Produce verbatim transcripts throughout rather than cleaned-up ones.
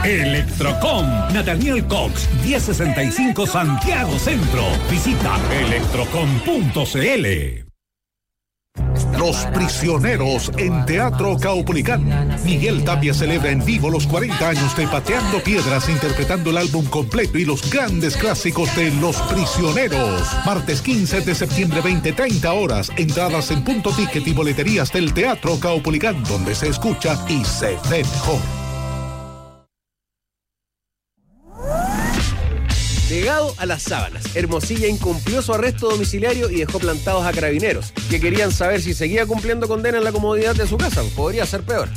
Electrocom, Nathaniel Cox, diez sesenta y cinco Santiago Centro. Visita electrocom punto c l. Los Prisioneros en Teatro Caupolicán. Miguel Tapia celebra en vivo los cuarenta años de Pateando Piedras, interpretando el álbum completo y los grandes clásicos de Los Prisioneros. Martes quince de septiembre, veinte treinta horas. Entradas en Punto Ticket y boleterías del Teatro Caupolicán, donde se escucha y se ve mejor. Pegado a las sábanas, Hermosilla incumplió su arresto domiciliario y dejó plantados a carabineros, que querían saber si seguía cumpliendo condena en la comodidad de su casa. Podría ser peor.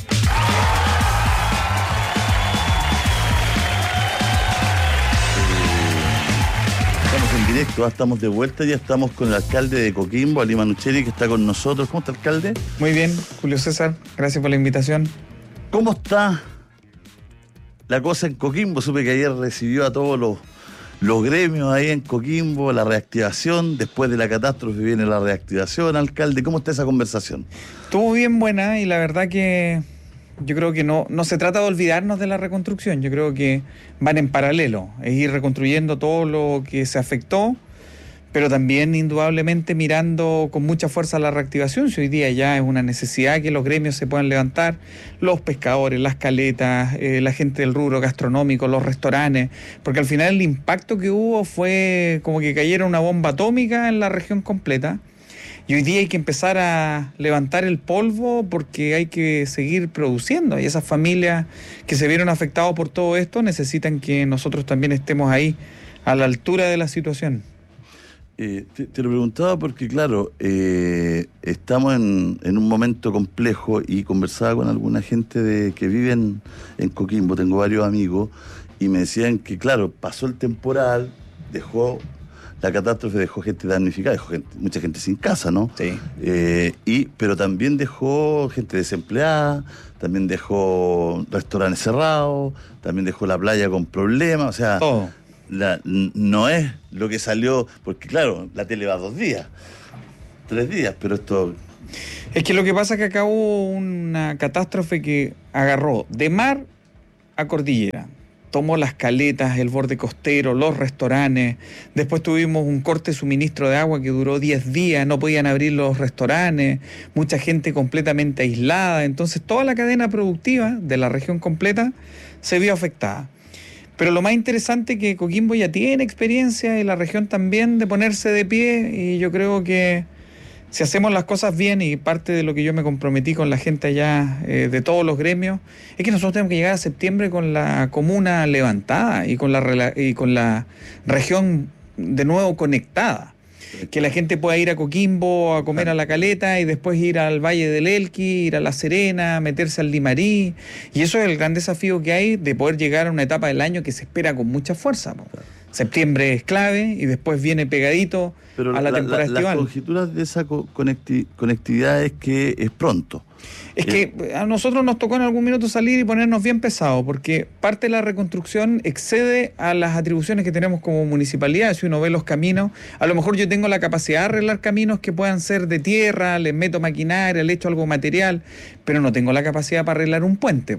Estamos en directo, estamos de vuelta, ya estamos con el alcalde de Coquimbo, Ali Manucheri, que está con nosotros. ¿Cómo está, alcalde? Muy bien, Julio César, gracias por la invitación. ¿Cómo está la cosa en Coquimbo? Supe que ayer recibió a todos los Los gremios ahí en Coquimbo, la reactivación, después de la catástrofe viene la reactivación, alcalde. ¿Cómo está esa conversación? Estuvo bien buena y la verdad que yo creo que no, no se trata de olvidarnos de la reconstrucción, yo creo que van en paralelo, es ir reconstruyendo todo lo que se afectó, pero también indudablemente mirando con mucha fuerza la reactivación. Si hoy día ya es una necesidad que los gremios se puedan levantar, los pescadores, las caletas, eh, la gente del rubro gastronómico, los restaurantes, porque al final el impacto que hubo fue como que cayera una bomba atómica en la región completa, y hoy día hay que empezar a levantar el polvo porque hay que seguir produciendo, y esas familias que se vieron afectadas por todo esto necesitan que nosotros también estemos ahí a la altura de la situación. Eh, te, te lo preguntaba porque, claro, eh, estamos en, en un momento complejo y conversaba con alguna gente de, que vive en, en Coquimbo, tengo varios amigos, y me decían que, claro, pasó el temporal, dejó, la catástrofe dejó gente damnificada, dejó gente, mucha gente sin casa, ¿no? Sí. Eh, y, pero también dejó gente desempleada, también dejó restaurantes cerrados, también dejó la playa con problemas, o sea... Todo. La, no es lo que salió, porque claro, la tele va dos días, tres días, pero esto... Es que lo que pasa es que acá hubo una catástrofe que agarró de mar a cordillera, tomó las caletas, el borde costero, los restaurantes, después tuvimos un corte de suministro de agua que duró diez días, no podían abrir los restaurantes, mucha gente completamente aislada, entonces toda la cadena productiva de la región completa se vio afectada. Pero lo más interesante es que Coquimbo ya tiene experiencia y la región también de ponerse de pie, y yo creo que si hacemos las cosas bien, y parte de lo que yo me comprometí con la gente allá eh, de todos los gremios, es que nosotros tenemos que llegar a septiembre con la comuna levantada y con la, y con la región de nuevo conectada. Que la gente pueda ir a Coquimbo a comer a la Caleta y después ir al Valle del Elqui, ir a La Serena, meterse al Limarí. Y eso es el gran desafío que hay de poder llegar a una etapa del año que se espera con mucha fuerza. Septiembre es clave y después viene pegadito Pero a la, la temporada la, estival. Las conjeturas de esa conecti, conectividad es que es pronto. Es que a nosotros nos tocó en algún minuto salir y ponernos bien pesados, porque parte de la reconstrucción excede a las atribuciones que tenemos como municipalidad. Si uno ve los caminos, a lo mejor yo tengo la capacidad de arreglar caminos que puedan ser de tierra, les meto maquinaria, le echo algo material, pero no tengo la capacidad para arreglar un puente.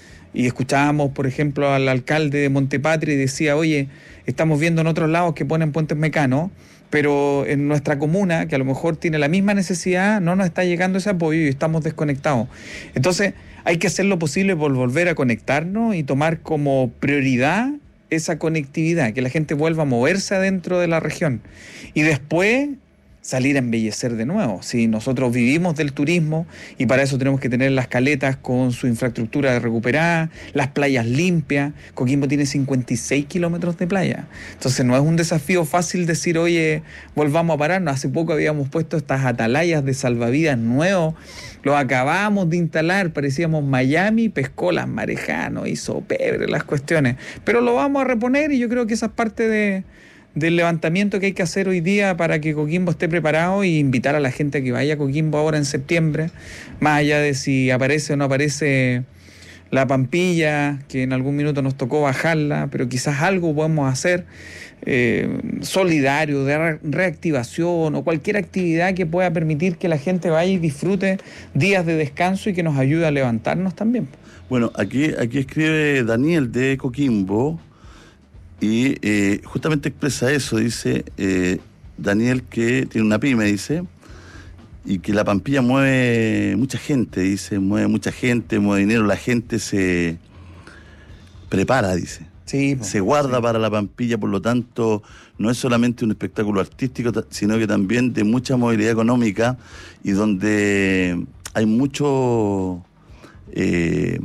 Y escuchábamos, por ejemplo, al alcalde de Montepatria y decía, oye, estamos viendo en otros lados que ponen puentes mecanos, pero en nuestra comuna, que a lo mejor tiene la misma necesidad, no nos está llegando ese apoyo y estamos desconectados. Entonces, hay que hacer lo posible por volver a conectarnos y tomar como prioridad esa conectividad, que la gente vuelva a moverse adentro de la región. Y después salir a embellecer de nuevo. Si nosotros vivimos del turismo y para eso tenemos que tener las caletas con su infraestructura recuperada, las playas limpias. Coquimbo tiene cincuenta y seis kilómetros de playa. Entonces no es un desafío fácil decir, oye, volvamos a pararnos. Hace poco habíamos puesto estas atalayas de salvavidas nuevos, los acabamos de instalar, parecíamos Miami, pescó las marejanos, hizo pebre las cuestiones. Pero lo vamos a reponer y yo creo que esa es parte de... del levantamiento que hay que hacer hoy día para que Coquimbo esté preparado, y invitar a la gente a que vaya a Coquimbo ahora en septiembre, más allá de si aparece o no aparece la Pampilla, que en algún minuto nos tocó bajarla, pero quizás algo podemos hacer eh, solidario, de re- reactivación o cualquier actividad que pueda permitir que la gente vaya y disfrute días de descanso y que nos ayude a levantarnos también. Bueno, aquí, aquí escribe Daniel de Coquimbo y eh, justamente expresa eso, dice eh, Daniel que tiene una pyme, dice, y que la Pampilla mueve mucha gente, dice, mueve mucha gente, mueve dinero, la gente se prepara, dice. Sí, se guarda sí. para la Pampilla, por lo tanto, no es solamente un espectáculo artístico, sino que también de mucha movilidad económica y donde hay mucho... Eh,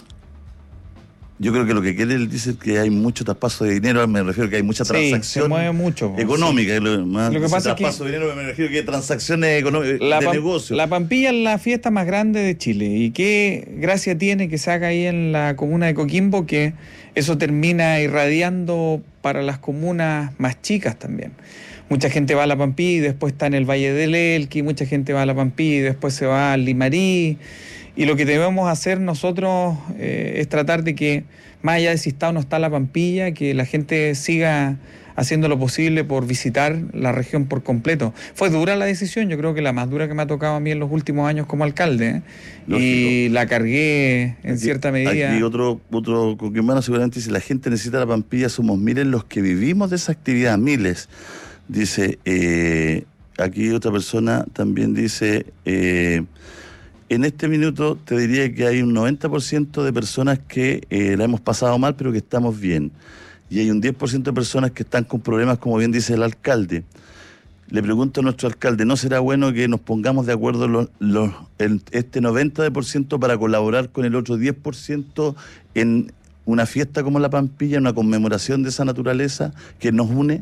yo creo que lo que quiere él dice es que hay mucho traspaso de dinero, me refiero que hay mucha transacción sí, se mueve mucho, económica. Sí. Lo, más, lo que pasa es que traspaso de dinero me refiero que hay transacciones económicas la de pam, negocio. La Pampilla es la fiesta más grande de Chile y qué gracia tiene que se haga ahí en la comuna de Coquimbo, que eso termina irradiando para las comunas más chicas también. Mucha gente va a la Pampilla y después está en el Valle del Elqui, mucha gente va a la Pampilla y después se va al Limarí. Y lo que debemos hacer nosotros eh, es tratar de que, más allá de si está o no está la Pampilla, que la gente siga haciendo lo posible por visitar la región por completo. Fue dura la decisión, yo creo que la más dura que me ha tocado a mí en los últimos años como alcalde, ¿eh? Y la cargué en aquí, cierta medida. Aquí otro, otro coquimano seguramente dice, la gente necesita la Pampilla, somos miles los que vivimos de esa actividad, miles. Dice, eh, aquí otra persona también dice... Eh, en este minuto te diría que hay un noventa por ciento de personas que eh, la hemos pasado mal, pero que estamos bien. Y hay un diez por ciento de personas que están con problemas, como bien dice el alcalde. Le pregunto a nuestro alcalde, ¿no será bueno que nos pongamos de acuerdo los, los, el, este noventa por ciento para colaborar con el otro diez por ciento en una fiesta como la Pampilla, una conmemoración de esa naturaleza que nos une?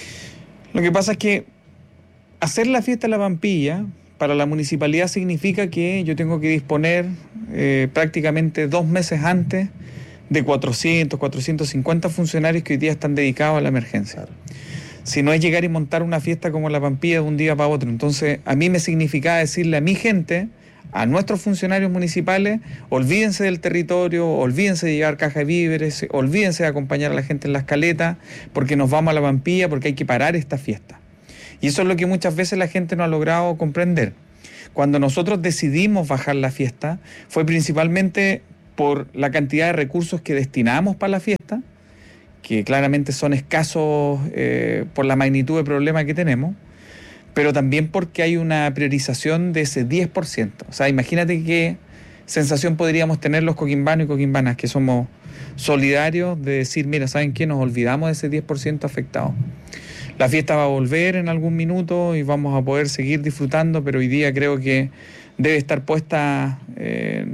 Lo que pasa es que hacer la fiesta de la Pampilla... para la municipalidad significa que yo tengo que disponer eh, prácticamente dos meses antes de cuatrocientos, cuatrocientos cincuenta funcionarios que hoy día están dedicados a la emergencia. Si no es llegar y montar una fiesta como la Pampilla de un día para otro. Entonces, a mí me significaba decirle a mi gente, a nuestros funcionarios municipales, olvídense del territorio, olvídense de llevar caja de víveres, olvídense de acompañar a la gente en las caletas, porque nos vamos a la Pampilla, porque hay que parar esta fiesta. Y eso es lo que muchas veces la gente no ha logrado comprender. Cuando nosotros decidimos bajar la fiesta, fue principalmente por la cantidad de recursos que destinamos para la fiesta, que claramente son escasos eh, por la magnitud de problema que tenemos, pero también porque hay una priorización de ese diez por ciento. O sea, imagínate qué sensación podríamos tener los coquimbanos y coquimbanas, que somos solidarios, de decir, mira, ¿saben qué? Nos olvidamos de ese diez por ciento afectado. La fiesta va a volver en algún minuto y vamos a poder seguir disfrutando, pero hoy día creo que debe estar puesta eh,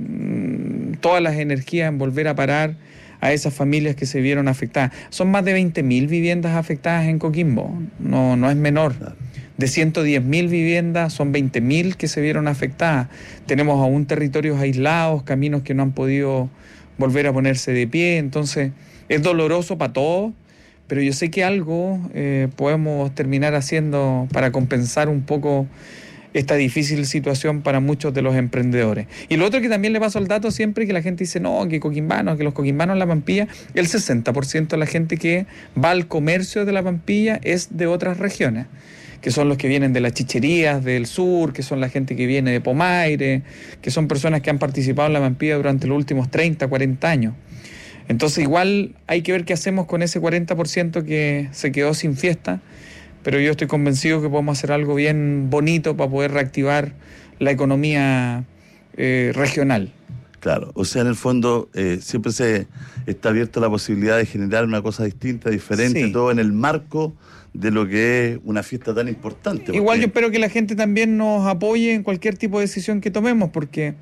todas las energías en volver a parar a esas familias que se vieron afectadas. Son más de veinte mil viviendas afectadas en Coquimbo, no, no es menor. De ciento diez mil viviendas, son veinte mil que se vieron afectadas. Tenemos aún territorios aislados, caminos que no han podido volver a ponerse de pie, entonces es doloroso para todos. Pero yo sé que algo eh, podemos terminar haciendo para compensar un poco esta difícil situación para muchos de los emprendedores. Y lo otro que también le paso al dato siempre, que la gente dice, no, que coquimbanos, que los coquimbanos en la Pampilla, el sesenta por ciento de la gente que va al comercio de la Pampilla es de otras regiones, que son los que vienen de las chicherías del sur, que son la gente que viene de Pomaire, que son personas que han participado en la Pampilla durante los últimos treinta, cuarenta años. Entonces igual hay que ver qué hacemos con ese cuarenta por ciento que se quedó sin fiesta, pero yo estoy convencido que podemos hacer algo bien bonito para poder reactivar la economía eh, regional. Claro, o sea, en el fondo eh, siempre se está abierta la posibilidad de generar una cosa distinta, diferente, sí. Todo en el marco de lo que es una fiesta tan importante. Porque... Igual yo espero que la gente también nos apoye en cualquier tipo de decisión que tomemos, porque...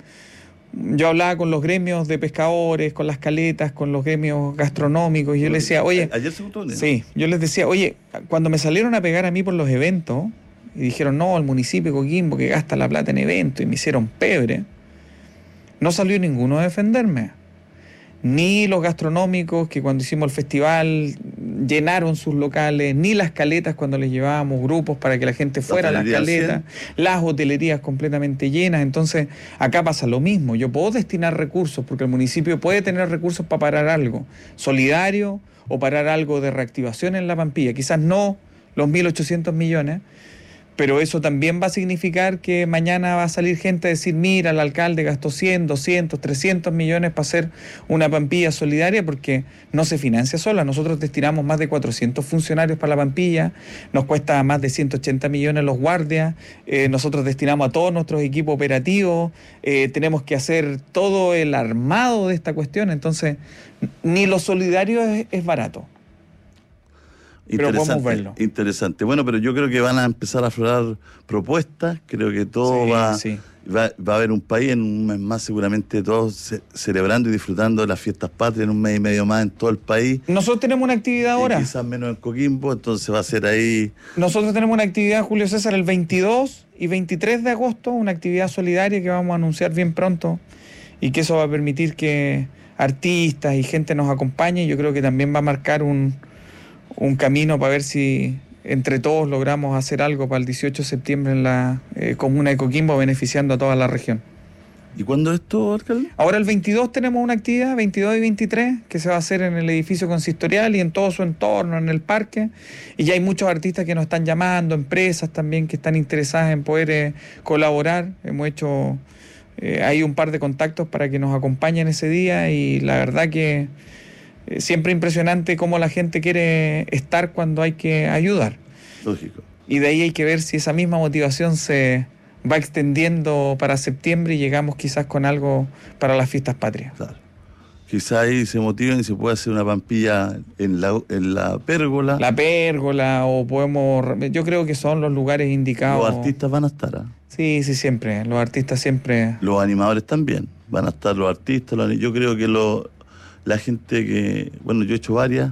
Yo hablaba con los gremios de pescadores, con las caletas, con los gremios gastronómicos, y yo les decía, oye... ¿Ayer se votó, ¿no? Sí, yo les decía, oye, cuando me salieron a pegar a mí por los eventos, y dijeron, no, el municipio de Coquimbo que gasta la plata en eventos, y me hicieron pebre, no salió ninguno a defenderme. Ni los gastronómicos, que cuando hicimos el festival llenaron sus locales, ni las caletas cuando les llevábamos grupos para que la gente fuera a las caletas, las hotelerías completamente llenas. Entonces, acá pasa lo mismo. Yo puedo destinar recursos, porque el municipio puede tener recursos para parar algo solidario o parar algo de reactivación en la Pampilla. Quizás no los mil ochocientos millones, Pero eso también va a significar que mañana va a salir gente a decir, mira, el alcalde gastó cien, doscientos, trescientos millones para hacer una Pampilla solidaria, porque no se financia sola. Nosotros destinamos más de cuatrocientos funcionarios para la Pampilla, nos cuesta más de ciento ochenta millones los guardias, eh, nosotros destinamos a todos nuestros equipos operativos, eh, tenemos que hacer todo el armado de esta cuestión, entonces ni lo solidario es, es barato. Pero podemos verlo. Interesante. Bueno, pero yo creo que van a empezar a aflorar propuestas. Creo que todo Sí, va, sí. va, va a haber un país en un mes más, seguramente todos ce- celebrando y disfrutando de las fiestas patrias en un mes y medio más en todo el país. Nosotros tenemos una actividad Y ahora. quizás menos en Coquimbo, entonces va a ser ahí. Nosotros tenemos una actividad, Julio César, el veintidós y veintitrés de agosto, una actividad solidaria que vamos a anunciar bien pronto y que eso va a permitir que artistas y gente nos acompañe. Yo creo que también va a marcar un, un camino para ver si entre todos logramos hacer algo para el dieciocho de septiembre en la eh, comuna de Coquimbo, beneficiando a toda la región. ¿Y cuándo es esto, alcalde? Ahora el veintidós tenemos una actividad, veintidós y veintitrés, que se va a hacer en el edificio consistorial y en todo su entorno, en el parque. Y ya hay muchos artistas que nos están llamando, empresas también que están interesadas en poder eh, colaborar. Hemos hecho eh, ahí un par de contactos para que nos acompañen ese día y la verdad que eh, siempre impresionante cómo la gente quiere estar cuando hay que ayudar. Lógico. Y de ahí hay que ver si esa misma motivación se va extendiendo para septiembre y llegamos quizás con algo para las fiestas patrias. Claro. Quizás ahí se motiven y se puede hacer una Pampilla en la, en la pérgola. La pérgola o podemos... Yo creo que son los lugares indicados. Los artistas van a estar, ¿ah? Sí, sí, siempre. Los artistas siempre... Los animadores también. Van a estar los artistas. Los, yo creo que lo, la gente que... Bueno, yo he hecho varias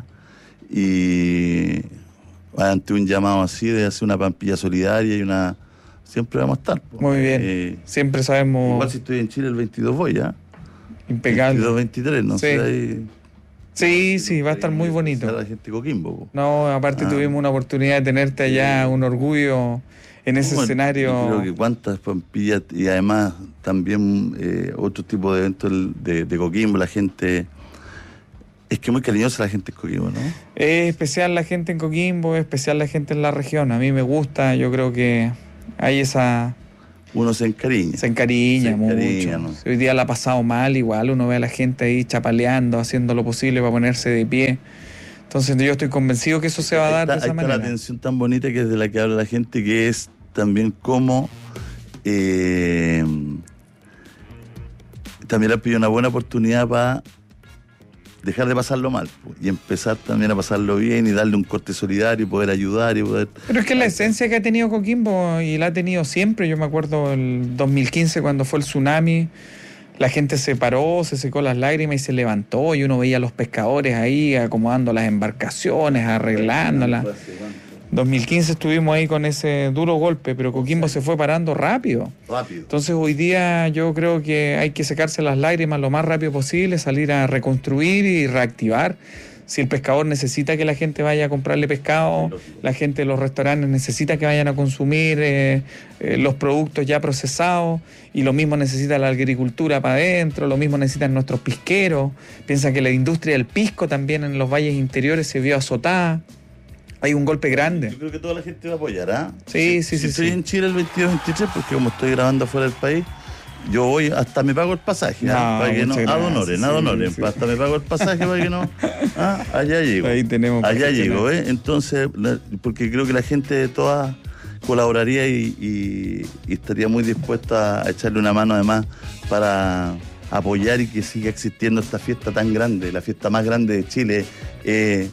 y ante un llamado así de hacer una Pampilla solidaria y una... Siempre vamos a estar. Pues. Muy bien. Eh, siempre sabemos... Igual si estoy en Chile el veintidós voy, ¿ah? Impecable. veintidós, veintitrés, no Sí. sé. Ahí, Sí, sí, va a estar muy bonito. La gente de Coquimbo. Po. No, aparte Ah. tuvimos una oportunidad de tenerte allá, un orgullo en ese Bueno, escenario. Yo creo que cuántas Pampillas y además también eh, otro tipo de eventos de, de Coquimbo, la gente... Es que muy cariñosa la gente en Coquimbo, ¿no? Es especial la gente en Coquimbo, es especial la gente en la región. A mí me gusta, yo creo que hay esa... Uno se encariña. Se encariña, Se encariña, mucho. ¿no? Si hoy día la ha pasado mal, igual uno ve a la gente ahí chapaleando, haciendo lo posible para ponerse de pie. Entonces yo estoy convencido que eso se va a dar Está- de esa ahí está manera. la atención tan bonita que es de la que habla la gente, que es también cómo eh, también le pidió una buena oportunidad para dejar de pasarlo mal pues, y empezar también a pasarlo bien y darle un corte solidario y poder ayudar y poder... Pero es que la esencia que ha tenido Coquimbo y la ha tenido siempre. Yo me acuerdo el dos mil quince cuando fue el tsunami, la gente se paró, se secó las lágrimas y se levantó y uno veía a los pescadores ahí acomodando las embarcaciones, arreglándolas. dos mil quince estuvimos ahí con ese duro golpe, pero Coquimbo se fue parando rápido. Rápido. Entonces hoy día yo creo que hay que secarse las lágrimas lo más rápido posible, salir a reconstruir y reactivar. Si el pescador necesita que la gente vaya a comprarle pescado, la gente de los restaurantes necesita que vayan a consumir eh, eh, los productos ya procesados, y lo mismo necesita la agricultura para adentro, lo mismo necesitan nuestros pisqueros. Piensa que la industria del pisco también en los valles interiores se vio azotada. Hay un golpe grande. Yo creo que toda la gente va a apoyar, ¿ah? Sí, Si- sí, si sí, estoy sí. en Chile el veintidós veintitrés, porque como estoy grabando fuera del país, yo voy, hasta me pago el pasaje, ¿ah? No, Para que no, muchas ad gracias, honorem, ad sí, honorem, sí. hasta me pago el pasaje para que no, ah, allá llego. Ahí tenemos Allá perfeccionado. llego, ¿eh? Entonces, la- porque creo que la gente de todas colaboraría y, y- y estaría muy dispuesta a echarle una mano además para apoyar y que siga existiendo esta fiesta tan grande, la fiesta más grande de Chile. eh,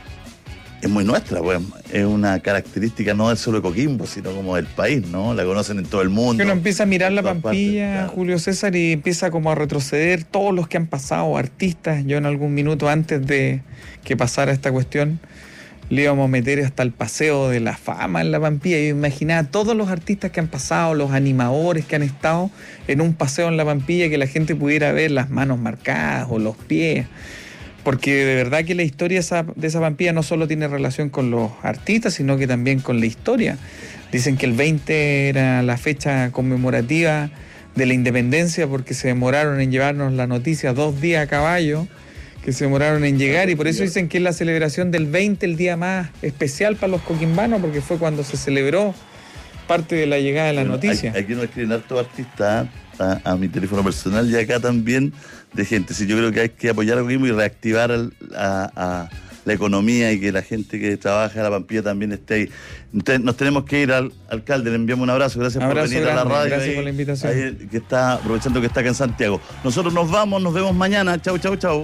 es muy nuestra, pues. Es una característica no solo de Coquimbo, sino como del país, ¿no? La conocen en todo el mundo. Que uno empieza a mirar la en todas Pampilla, partes, claro. Julio César, y empieza como a retroceder todos los que han pasado, artistas. Yo en algún minuto antes de que pasara esta cuestión, le íbamos a meter hasta el paseo de la fama en la Pampilla. Yo imaginaba todos los artistas que han pasado, los animadores que han estado en un paseo en la Pampilla, que la gente pudiera ver las manos marcadas o los pies. Porque de verdad que la historia esa- de esa Pampilla no solo tiene relación con los artistas, sino que también con la historia. Dicen que el veinte era la fecha conmemorativa de la independencia porque se demoraron en llevarnos la noticia dos días a caballo, que se demoraron en llegar, y por eso dicen que es la celebración del veinte el día más especial para los coquimbanos, porque fue cuando se celebró parte de la llegada de la bueno, noticia. Aquí nos escriben hartos artistas a, a mi teléfono personal y acá también de gente. Sí, yo creo que hay que apoyar a Coquimbo y reactivar al, a, a la economía y que la gente que trabaja en la Pampilla también esté ahí. Entonces, nos tenemos que ir al alcalde, le enviamos un abrazo, gracias abrazo por venir grande, a la radio. Gracias ahí, por la invitación. Ahí, que está, aprovechando que está acá en Santiago. Nosotros nos vamos, nos vemos mañana. Chau, chau, chau.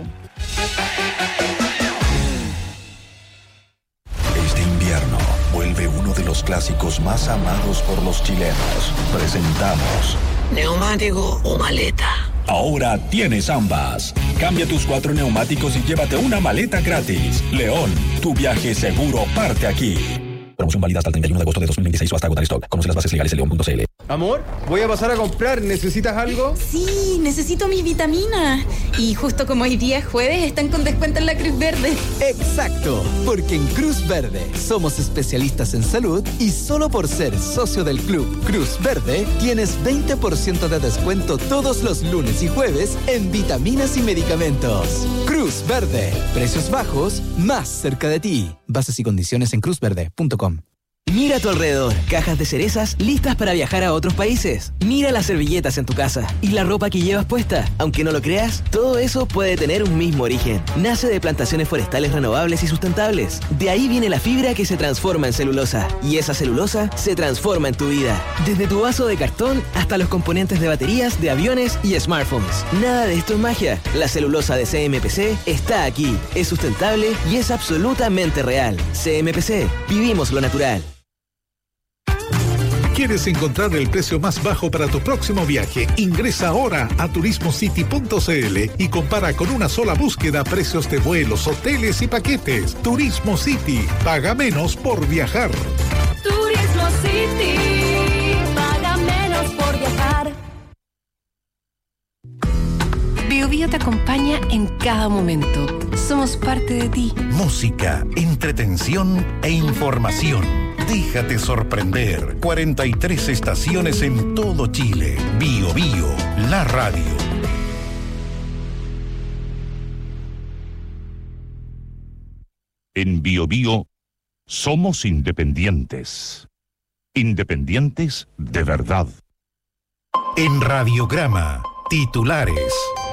Este invierno vuelve uno de los clásicos más amados por los chilenos. Presentamos ¿neumático o maleta? Ahora tienes ambas. Cambia tus cuatro neumáticos y llévate una maleta gratis. León, tu viaje seguro parte aquí. Promoción válida hasta el treinta y uno de agosto de dos mil veintiséis o hasta agotar stock. Conoce las bases legales en león punto c l. Amor, voy a pasar a comprar. ¿Necesitas algo? Sí, necesito mis vitaminas. Y justo como hoy día es jueves, están con descuento en la Cruz Verde. Exacto, porque en Cruz Verde somos especialistas en salud y solo por ser socio del club Cruz Verde tienes veinte por ciento de descuento todos los lunes y jueves en vitaminas y medicamentos. Cruz Verde, precios bajos, más cerca de ti. Bases y condiciones en cruz verde punto com. Mira a tu alrededor, cajas de cerezas listas para viajar a otros países. Mira las servilletas en tu casa y la ropa que llevas puesta. Aunque no lo creas, todo eso puede tener un mismo origen. Nace de plantaciones forestales renovables y sustentables. De ahí viene la fibra que se transforma en celulosa. Y esa celulosa se transforma en tu vida. Desde tu vaso de cartón hasta los componentes de baterías, de aviones y smartphones. Nada de esto es magia. La celulosa de C M P C está aquí. Es sustentable y es absolutamente real. C M P C. Vivimos lo natural. ¿Quieres encontrar el precio más bajo para tu próximo viaje? Ingresa ahora a turismo city punto c l y compara con una sola búsqueda precios de vuelos, hoteles y paquetes. Turismo City. Paga menos por viajar. Turismo City. Paga menos por viajar. Bio Bio te acompaña en cada momento. Somos parte de ti. Música, entretención e información. Déjate sorprender. cuarenta y tres estaciones en todo Chile. Bio Bio, la radio. En Bio Bio somos independientes. Independientes de verdad. En Radiograma, titulares.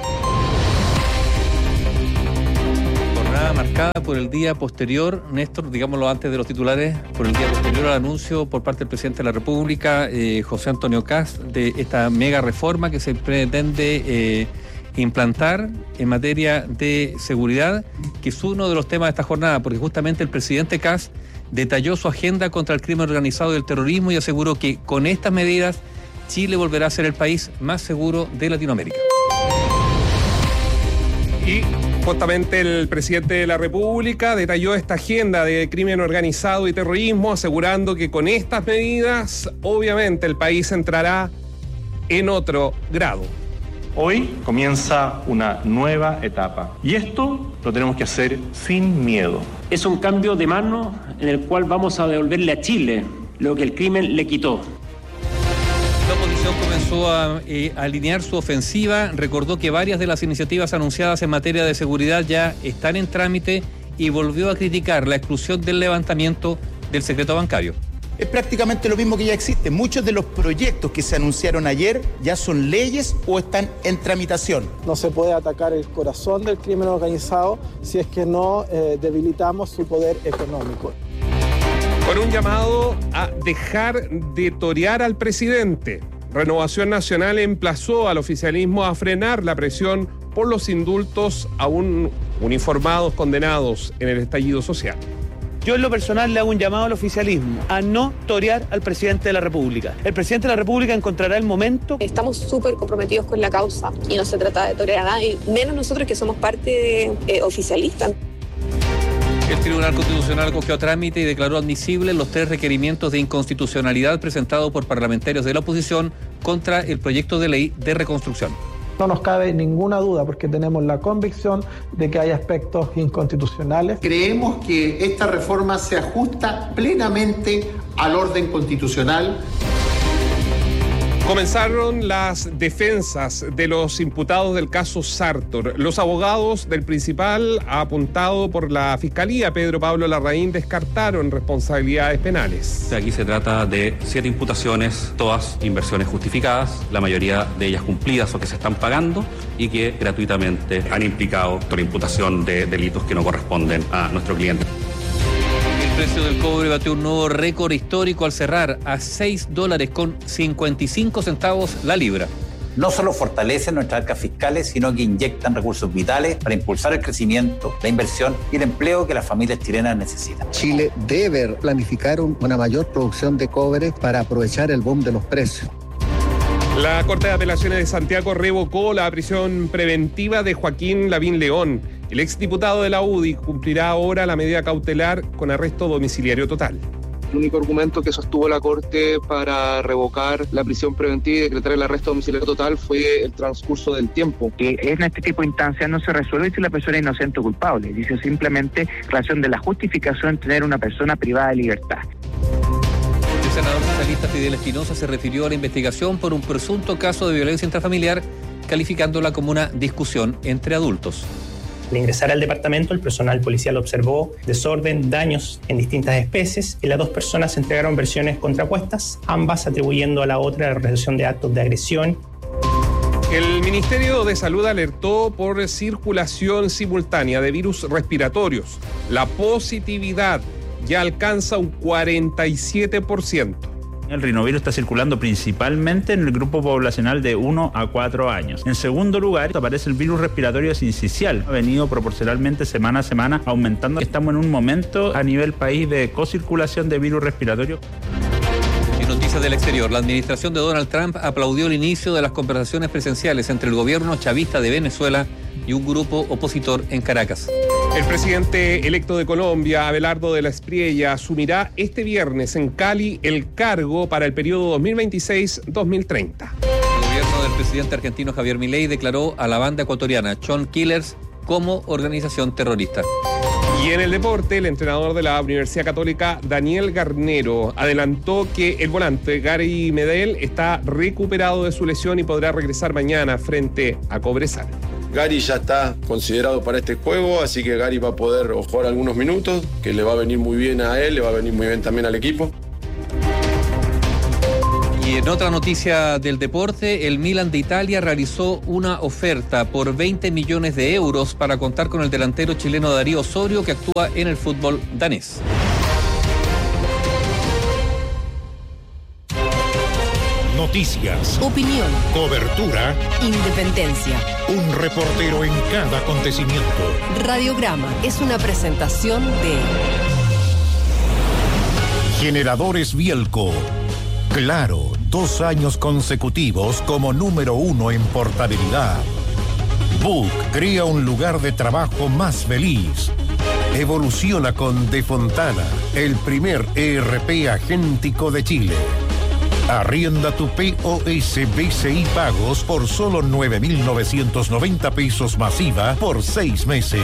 Marcada por el día posterior, Néstor, digámoslo antes de los titulares, por el día posterior al anuncio por parte del presidente de la República, eh, José Antonio Kast, de esta mega reforma que se pretende eh, implantar en materia de seguridad, que es uno de los temas de esta jornada, porque justamente el presidente Kast detalló su agenda contra el crimen organizado y el terrorismo y aseguró que con estas medidas Chile volverá a ser el país más seguro de Latinoamérica. Y justamente el presidente de la República detalló esta agenda de crimen organizado y terrorismo, asegurando que con estas medidas, obviamente, el país entrará en otro grado. Hoy comienza una nueva etapa y esto lo tenemos que hacer sin miedo. Es un cambio de mano en el cual vamos a devolverle a Chile lo que el crimen le quitó. La oposición comenzó a, eh, a alinear su ofensiva, recordó que varias de las iniciativas anunciadas en materia de seguridad ya están en trámite y volvió a criticar la exclusión del levantamiento del secreto bancario. Es prácticamente lo mismo que ya existe. Muchos de los proyectos que se anunciaron ayer ya son leyes o están en tramitación. No se puede atacar el corazón del crimen organizado si es que no eh, debilitamos su poder económico. Con un llamado a dejar de torear al presidente, Renovación Nacional emplazó al oficialismo a frenar la presión por los indultos a un uniformados condenados en el estallido social. Yo en lo personal le hago un llamado al oficialismo a no torear al presidente de la República. El presidente de la República encontrará el momento. Estamos súper comprometidos con la causa y no se trata de torear a nadie, menos nosotros que somos parte de, eh, oficialista. El Tribunal Constitucional acogió a trámite y declaró admisibles los tres requerimientos de inconstitucionalidad presentados por parlamentarios de la oposición contra el proyecto de ley de reconstrucción. No nos cabe ninguna duda porque tenemos la convicción de que hay aspectos inconstitucionales. Creemos que esta reforma se ajusta plenamente al orden constitucional. Comenzaron las defensas de los imputados del caso Sartor. Los abogados del principal, apuntado por la Fiscalía, Pedro Pablo Larraín, descartaron responsabilidades penales. Aquí se trata de siete imputaciones, todas inversiones justificadas, la mayoría de ellas cumplidas o que se están pagando y que gratuitamente han implicado por imputación de delitos que no corresponden a nuestro cliente. El precio del cobre batió un nuevo récord histórico al cerrar a seis dólares con cincuenta y cinco centavos la libra. No solo fortalecen nuestras arcas fiscales, sino que inyectan recursos vitales para impulsar el crecimiento, la inversión y el empleo que las familias chilenas necesitan. Chile debe planificar una mayor producción de cobre para aprovechar el boom de los precios. La Corte de Apelaciones de Santiago revocó la prisión preventiva de Joaquín Lavín León. El exdiputado de la U D I cumplirá ahora la medida cautelar con arresto domiciliario total. El único argumento que sostuvo la Corte para revocar la prisión preventiva y decretar el arresto domiciliario total fue el transcurso del tiempo. Que en este tipo de instancias no se resuelve si la persona es inocente o culpable, dice simplemente relación de la justificación de tener una persona privada de libertad. El senador socialista Fidel Espinosa se refirió a la investigación por un presunto caso de violencia intrafamiliar, calificándola como una discusión entre adultos. Al ingresar al departamento, el personal policial observó desorden, daños en distintas especies y las dos personas entregaron versiones contrapuestas, ambas atribuyendo a la otra la realización de actos de agresión. El Ministerio de Salud alertó por circulación simultánea de virus respiratorios. La positividad ya alcanza un cuarenta y siete por ciento. El rinovirus está circulando principalmente en el grupo poblacional de uno a cuatro años. En segundo lugar, aparece el virus respiratorio sincicial. Ha venido proporcionalmente semana a semana aumentando. Estamos en un momento a nivel país de cocirculación de virus respiratorio. En noticias del exterior, la administración de Donald Trump aplaudió el inicio de las conversaciones presenciales entre el gobierno chavista de Venezuela y un grupo opositor en Caracas. El presidente electo de Colombia, Abelardo de la Espriella, asumirá este viernes en Cali el cargo para el periodo dos mil veintiséis a dos mil treinta. El gobierno del presidente argentino Javier Milei declaró a la banda ecuatoriana Chon Killers como organización terrorista. Y en el deporte, el entrenador de la Universidad Católica, Daniel Garnero, adelantó que el volante Gary Medel está recuperado de su lesión y podrá regresar mañana frente a Cobresal. Gary ya está considerado para este juego, así que Gary va a poder jugar algunos minutos, que le va a venir muy bien a él, le va a venir muy bien también al equipo. Y en otra noticia del deporte, el Milan de Italia realizó una oferta por veinte millones de euros para contar con el delantero chileno Darío Osorio, que actúa en el fútbol danés. Noticias, opinión, cobertura, independencia. Un reportero en cada acontecimiento. Radiograma es una presentación de Generadores Bielco. Claro, dos años consecutivos como número uno en portabilidad. Book crea un lugar de trabajo más feliz. Evoluciona con De Fontana, el primer E R P agéntico de Chile. Arrienda tu P O S B C I Pagos por solo nueve mil novecientos noventa pesos masiva por seis meses.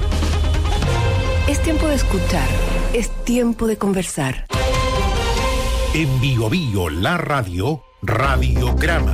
Es tiempo de escuchar, es tiempo de conversar. En Bio Bio, la radio, Radiograma.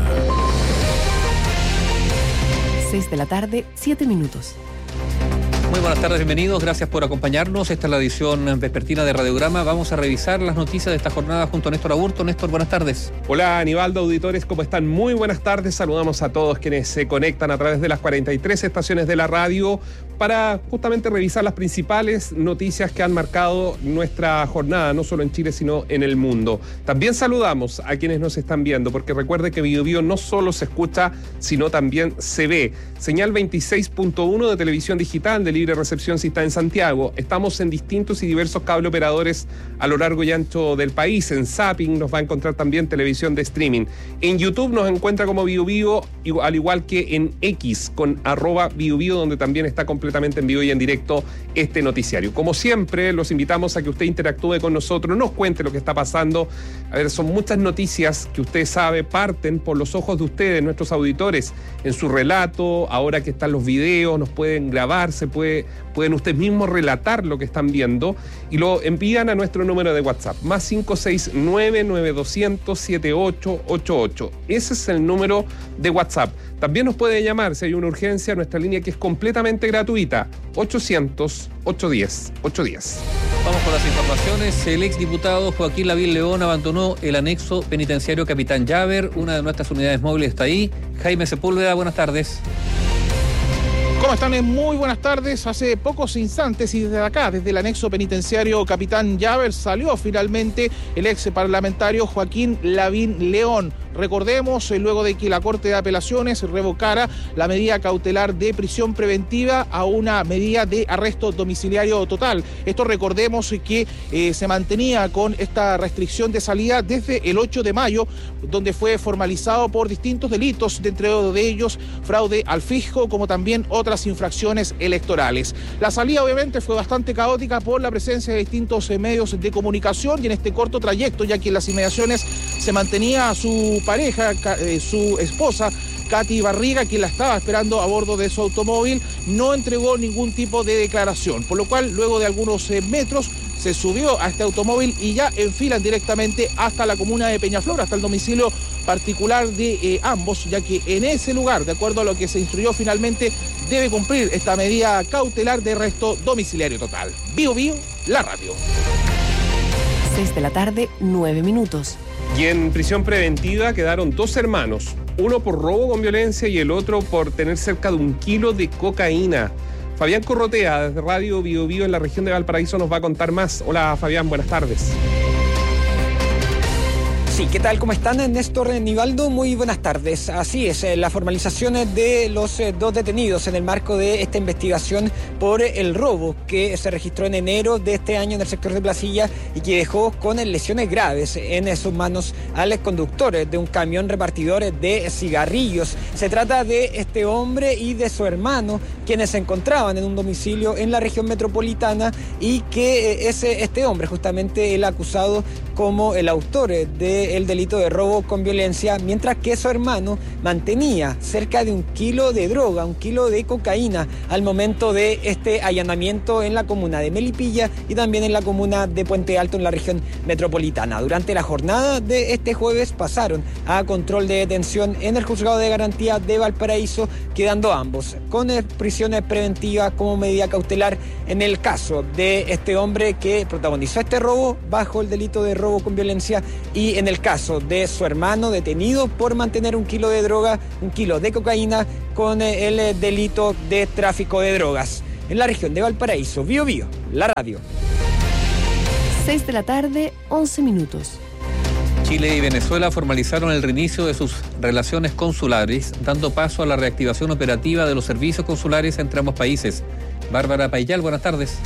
seis de la tarde, siete minutos. Muy buenas tardes, bienvenidos, gracias por acompañarnos. Esta es la edición vespertina de Radiograma. Vamos a revisar las noticias de esta jornada junto a Néstor Aburto. Néstor, buenas tardes. Hola, Aníbaldo, auditores, ¿cómo están? Muy buenas tardes. Saludamos a todos quienes se conectan a través de las cuarenta y tres estaciones de la radio para justamente revisar las principales noticias que han marcado nuestra jornada, no solo en Chile, sino en el mundo. También saludamos a quienes nos están viendo, porque recuerde que Bio Bio no solo se escucha, sino también se ve. Señal veintiséis punto uno de televisión digital de libre recepción si está en Santiago. Estamos en distintos y diversos cable operadores a lo largo y ancho del país. En Zapping nos va a encontrar también televisión de streaming. En YouTube nos encuentra como Bio Bio, al igual que en X con arroba Bio Bio, donde también está completamente en vivo y en directo este noticiario. Como siempre, los invitamos a que usted interactúe con nosotros, nos cuente lo que está pasando. A ver, son muchas noticias que usted sabe, parten por los ojos de ustedes, nuestros auditores, en su relato. Ahora que están los videos, nos pueden grabar, se puede pueden ustedes mismos relatar lo que están viendo y lo envían a nuestro número de WhatsApp, más cinco seis nueve, nueve dos cero cero, siete ocho ocho ocho. Ese es el número de WhatsApp. También nos puede llamar si hay una urgencia a nuestra línea que es completamente gratuita, ochocientos, ochocientos diez, ochocientos diez. Vamos con las informaciones. El exdiputado Joaquín Lavín León abandonó el anexo penitenciario Capitán Llaver. Una de nuestras unidades móviles está ahí. Jaime Sepúlveda, buenas tardes. ¿Cómo están? Muy buenas tardes. Hace pocos instantes y desde acá, desde el anexo penitenciario Capitán Llaver, salió finalmente el ex parlamentario Joaquín Lavín León. Recordemos, luego de que la Corte de Apelaciones revocara la medida cautelar de prisión preventiva a una medida de arresto domiciliario total. Esto recordemos que eh, se mantenía con esta restricción de salida desde el ocho de mayo, donde fue formalizado por distintos delitos, dentro de ellos fraude al fisco, como también otras infracciones electorales. La salida obviamente fue bastante caótica por la presencia de distintos eh, medios de comunicación y en este corto trayecto, ya que en las inmediaciones se mantenía su pareja, eh, su esposa, Katy Barriga, quien la estaba esperando a bordo de su automóvil, no entregó ningún tipo de declaración, por lo cual luego de algunos eh, metros se subió a este automóvil y ya enfilan directamente hasta la comuna de Peñaflor, hasta el domicilio particular de eh, ambos, ya que en ese lugar, de acuerdo a lo que se instruyó finalmente, debe cumplir esta medida cautelar de arresto domiciliario total. Bio Bio, la radio. seis de la tarde, nueve minutos. Y en prisión preventiva quedaron dos hermanos, uno por robo con violencia y el otro por tener cerca de un kilo de cocaína. Fabián Corrotea, desde Radio Bio Bio en la región de Valparaíso, nos va a contar más. Hola Fabián, buenas tardes. Sí, ¿qué tal? ¿Cómo están? Néstor Nivaldo, muy buenas tardes. Así es, la formalización de los dos detenidos en el marco de esta investigación por el robo que se registró en enero de este año en el sector de Placilla y que dejó con lesiones graves en sus manos al conductor de un camión repartidor de cigarrillos. Se trata de este hombre y de su hermano, quienes se encontraban en un domicilio en la región metropolitana y que es este hombre justamente el acusado como el autor del delito de robo con violencia, mientras que su hermano mantenía cerca de un kilo de droga, un kilo de cocaína al momento de este allanamiento en la comuna de Melipilla y también en la comuna de Puente Alto en la región metropolitana. Durante la jornada de este jueves pasaron a control de detención en el Juzgado de Garantía de Valparaíso, quedando ambos con prisión preventiva como medida cautelar en el caso de este hombre que protagonizó este robo bajo el delito de robo con violencia y en el caso de su hermano detenido por mantener un kilo de droga, un kilo de cocaína con el delito de tráfico de drogas. En la región de Valparaíso, Bio Bio, la radio. seis de la tarde, once minutos. Chile y Venezuela formalizaron el reinicio de sus relaciones consulares, dando paso a la reactivación operativa de los servicios consulares entre ambos países. Bárbara Payal, buenas tardes.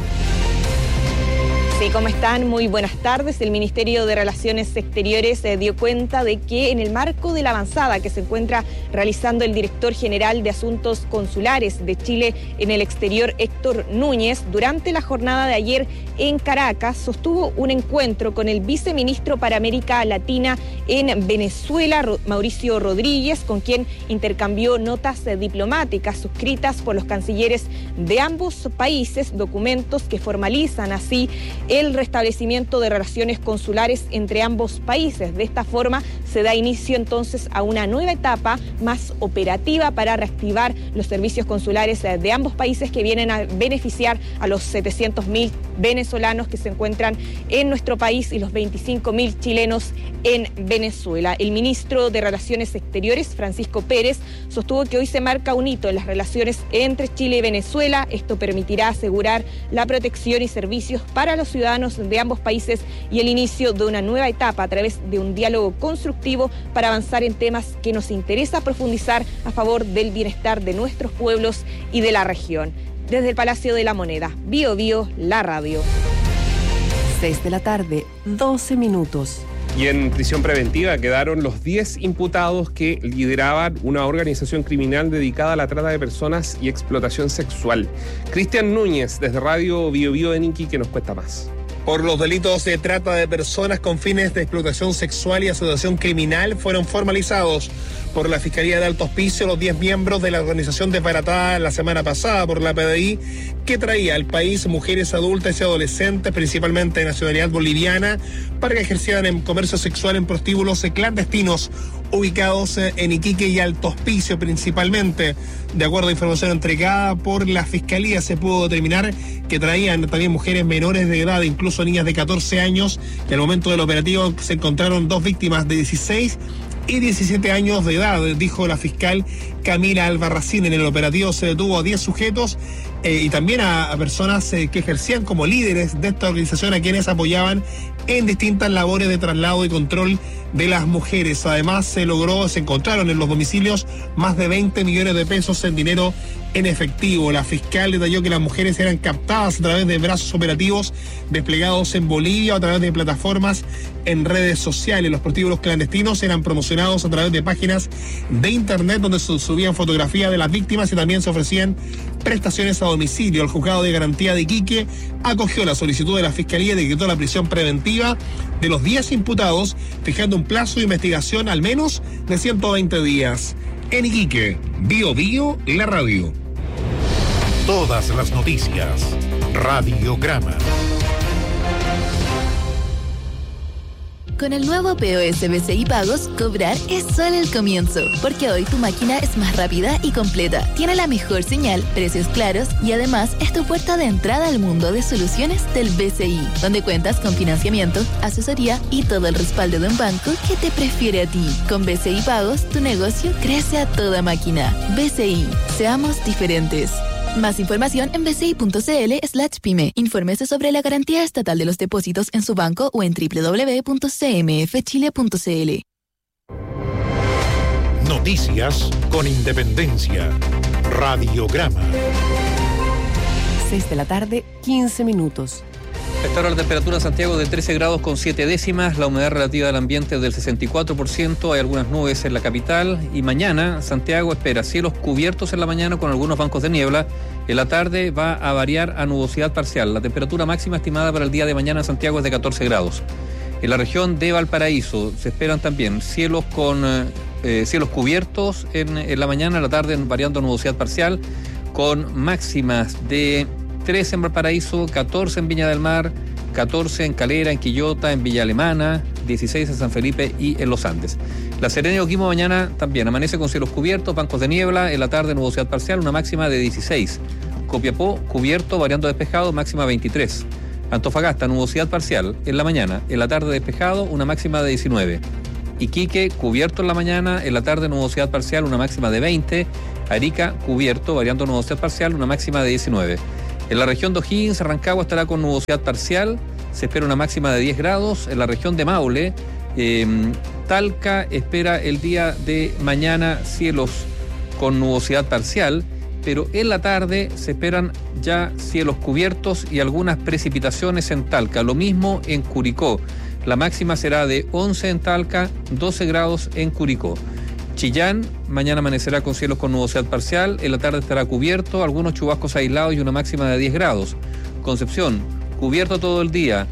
Sí, ¿cómo están? Muy buenas tardes. El Ministerio de Relaciones Exteriores eh, dio cuenta de que en el marco de la avanzada que se encuentra realizando el director general de Asuntos Consulares de Chile en el exterior, Héctor Núñez, durante la jornada de ayer en Caracas, sostuvo un encuentro con el viceministro para América Latina en Venezuela, Mauricio Rodríguez, con quien intercambió notas eh, diplomáticas suscritas por los cancilleres de ambos países, documentos que formalizan así el restablecimiento de relaciones consulares entre ambos países. De esta forma se da inicio entonces a una nueva etapa más operativa para reactivar los servicios consulares de ambos países que vienen a beneficiar a los setecientos mil venezolanos que se encuentran en nuestro país y los veinticinco mil chilenos en Venezuela. El ministro de Relaciones Exteriores, Francisco Pérez, sostuvo que hoy se marca un hito en las relaciones entre Chile y Venezuela. Esto permitirá asegurar la protección y servicios para los ciudadanos de ambos países y el inicio de una nueva etapa a través de un diálogo constructivo para avanzar en temas que nos interesa profundizar a favor del bienestar de nuestros pueblos y de la región. Desde el Palacio de la Moneda, Bio Bio, la radio. seis de la tarde, doce minutos. Y en prisión preventiva quedaron los diez imputados que lideraban una organización criminal dedicada a la trata de personas y explotación sexual. Cristian Núñez, desde Radio Bio Bio en Iquique, nos cuenta más. Por los delitos de trata de personas con fines de explotación sexual y asociación criminal fueron formalizados por la Fiscalía de Alto Hospicio los diez miembros de la organización desbaratada la semana pasada por la P D I que traía al país mujeres adultas y adolescentes, principalmente de nacionalidad boliviana, para que ejercieran en comercio sexual en prostíbulos clandestinos ubicados en Iquique y Alto Hospicio principalmente. De acuerdo a información entregada por la Fiscalía, se pudo determinar que traían también mujeres menores de edad, incluso niñas de catorce años, que al momento del operativo se encontraron dos víctimas de dieciséis y diecisiete años de edad, dijo la fiscal Camila Albarracín. En el operativo se detuvo a diez sujetos eh, y también a, a personas eh, que ejercían como líderes de esta organización, a quienes apoyaban en distintas labores de traslado y control de las mujeres. Además, se logró, se encontraron en los domicilios más de veinte millones de pesos en dinero en efectivo. La fiscal detalló que las mujeres eran captadas a través de brazos operativos desplegados en Bolivia o a través de plataformas en redes sociales. Los prostíbulos clandestinos eran promocionados a través de páginas de internet donde se subían fotografías de las víctimas y también se ofrecían prestaciones a domicilio. El juzgado de garantía de Iquique acogió la solicitud de la Fiscalía y decretó la prisión preventiva de los diez imputados, fijando un plazo de investigación al menos de ciento veinte días. En Iquique, Bio Bio, la radio. Todas las noticias. Radiograma. Con el nuevo P O S B C I Pagos, cobrar es solo el comienzo, porque hoy tu máquina es más rápida y completa, tiene la mejor señal, precios claros y además es tu puerta de entrada al mundo de soluciones del B C I, donde cuentas con financiamiento, asesoría y todo el respaldo de un banco que te prefiere a ti. Con B C I Pagos, tu negocio crece a toda máquina. B C I, seamos diferentes. Más información en bci.cl slash pyme. Infórmese sobre la garantía estatal de los depósitos en su banco o en doble u doble u doble u punto c m f chile punto c l. Noticias con independencia. Radiograma. seis de la tarde, quince minutos. Esta hora la temperatura en Santiago de trece grados con siete décimas, la humedad relativa del ambiente del sesenta y cuatro por ciento, hay algunas nubes en la capital y mañana Santiago espera cielos cubiertos en la mañana con algunos bancos de niebla. En la tarde va a variar a nubosidad parcial. La temperatura máxima estimada para el día de mañana en Santiago es de catorce grados. En la región de Valparaíso se esperan también cielos con eh, cielos cubiertos en, en la mañana, en la tarde variando a nubosidad parcial, con máximas de trece en Valparaíso, catorce en Viña del Mar, catorce en Calera, en Quillota, en Villa Alemana, dieciséis en San Felipe y en Los Andes. La Serena y Oquimbo mañana también amanece con cielos cubiertos, bancos de niebla, en la tarde nubosidad parcial, una máxima de dieciséis. Copiapó, cubierto, variando despejado, máxima veintitrés. Antofagasta, nubosidad parcial, en la mañana, en la tarde despejado, una máxima de diecinueve. Iquique, cubierto en la mañana, en la tarde nubosidad parcial, una máxima de veinte. Arica, cubierto, variando nubosidad parcial, una máxima de diecinueve. En la región de O'Higgins, Rancagua estará con nubosidad parcial, se espera una máxima de diez grados. En la región de Maule, eh, Talca espera el día de mañana cielos con nubosidad parcial, pero en la tarde se esperan ya cielos cubiertos y algunas precipitaciones en Talca. Lo mismo en Curicó. La máxima será de once en Talca, doce grados en Curicó. Chillán, mañana amanecerá con cielos con nubosidad parcial, en la tarde estará cubierto, algunos chubascos aislados y una máxima de diez grados. Concepción, cubierto todo el día,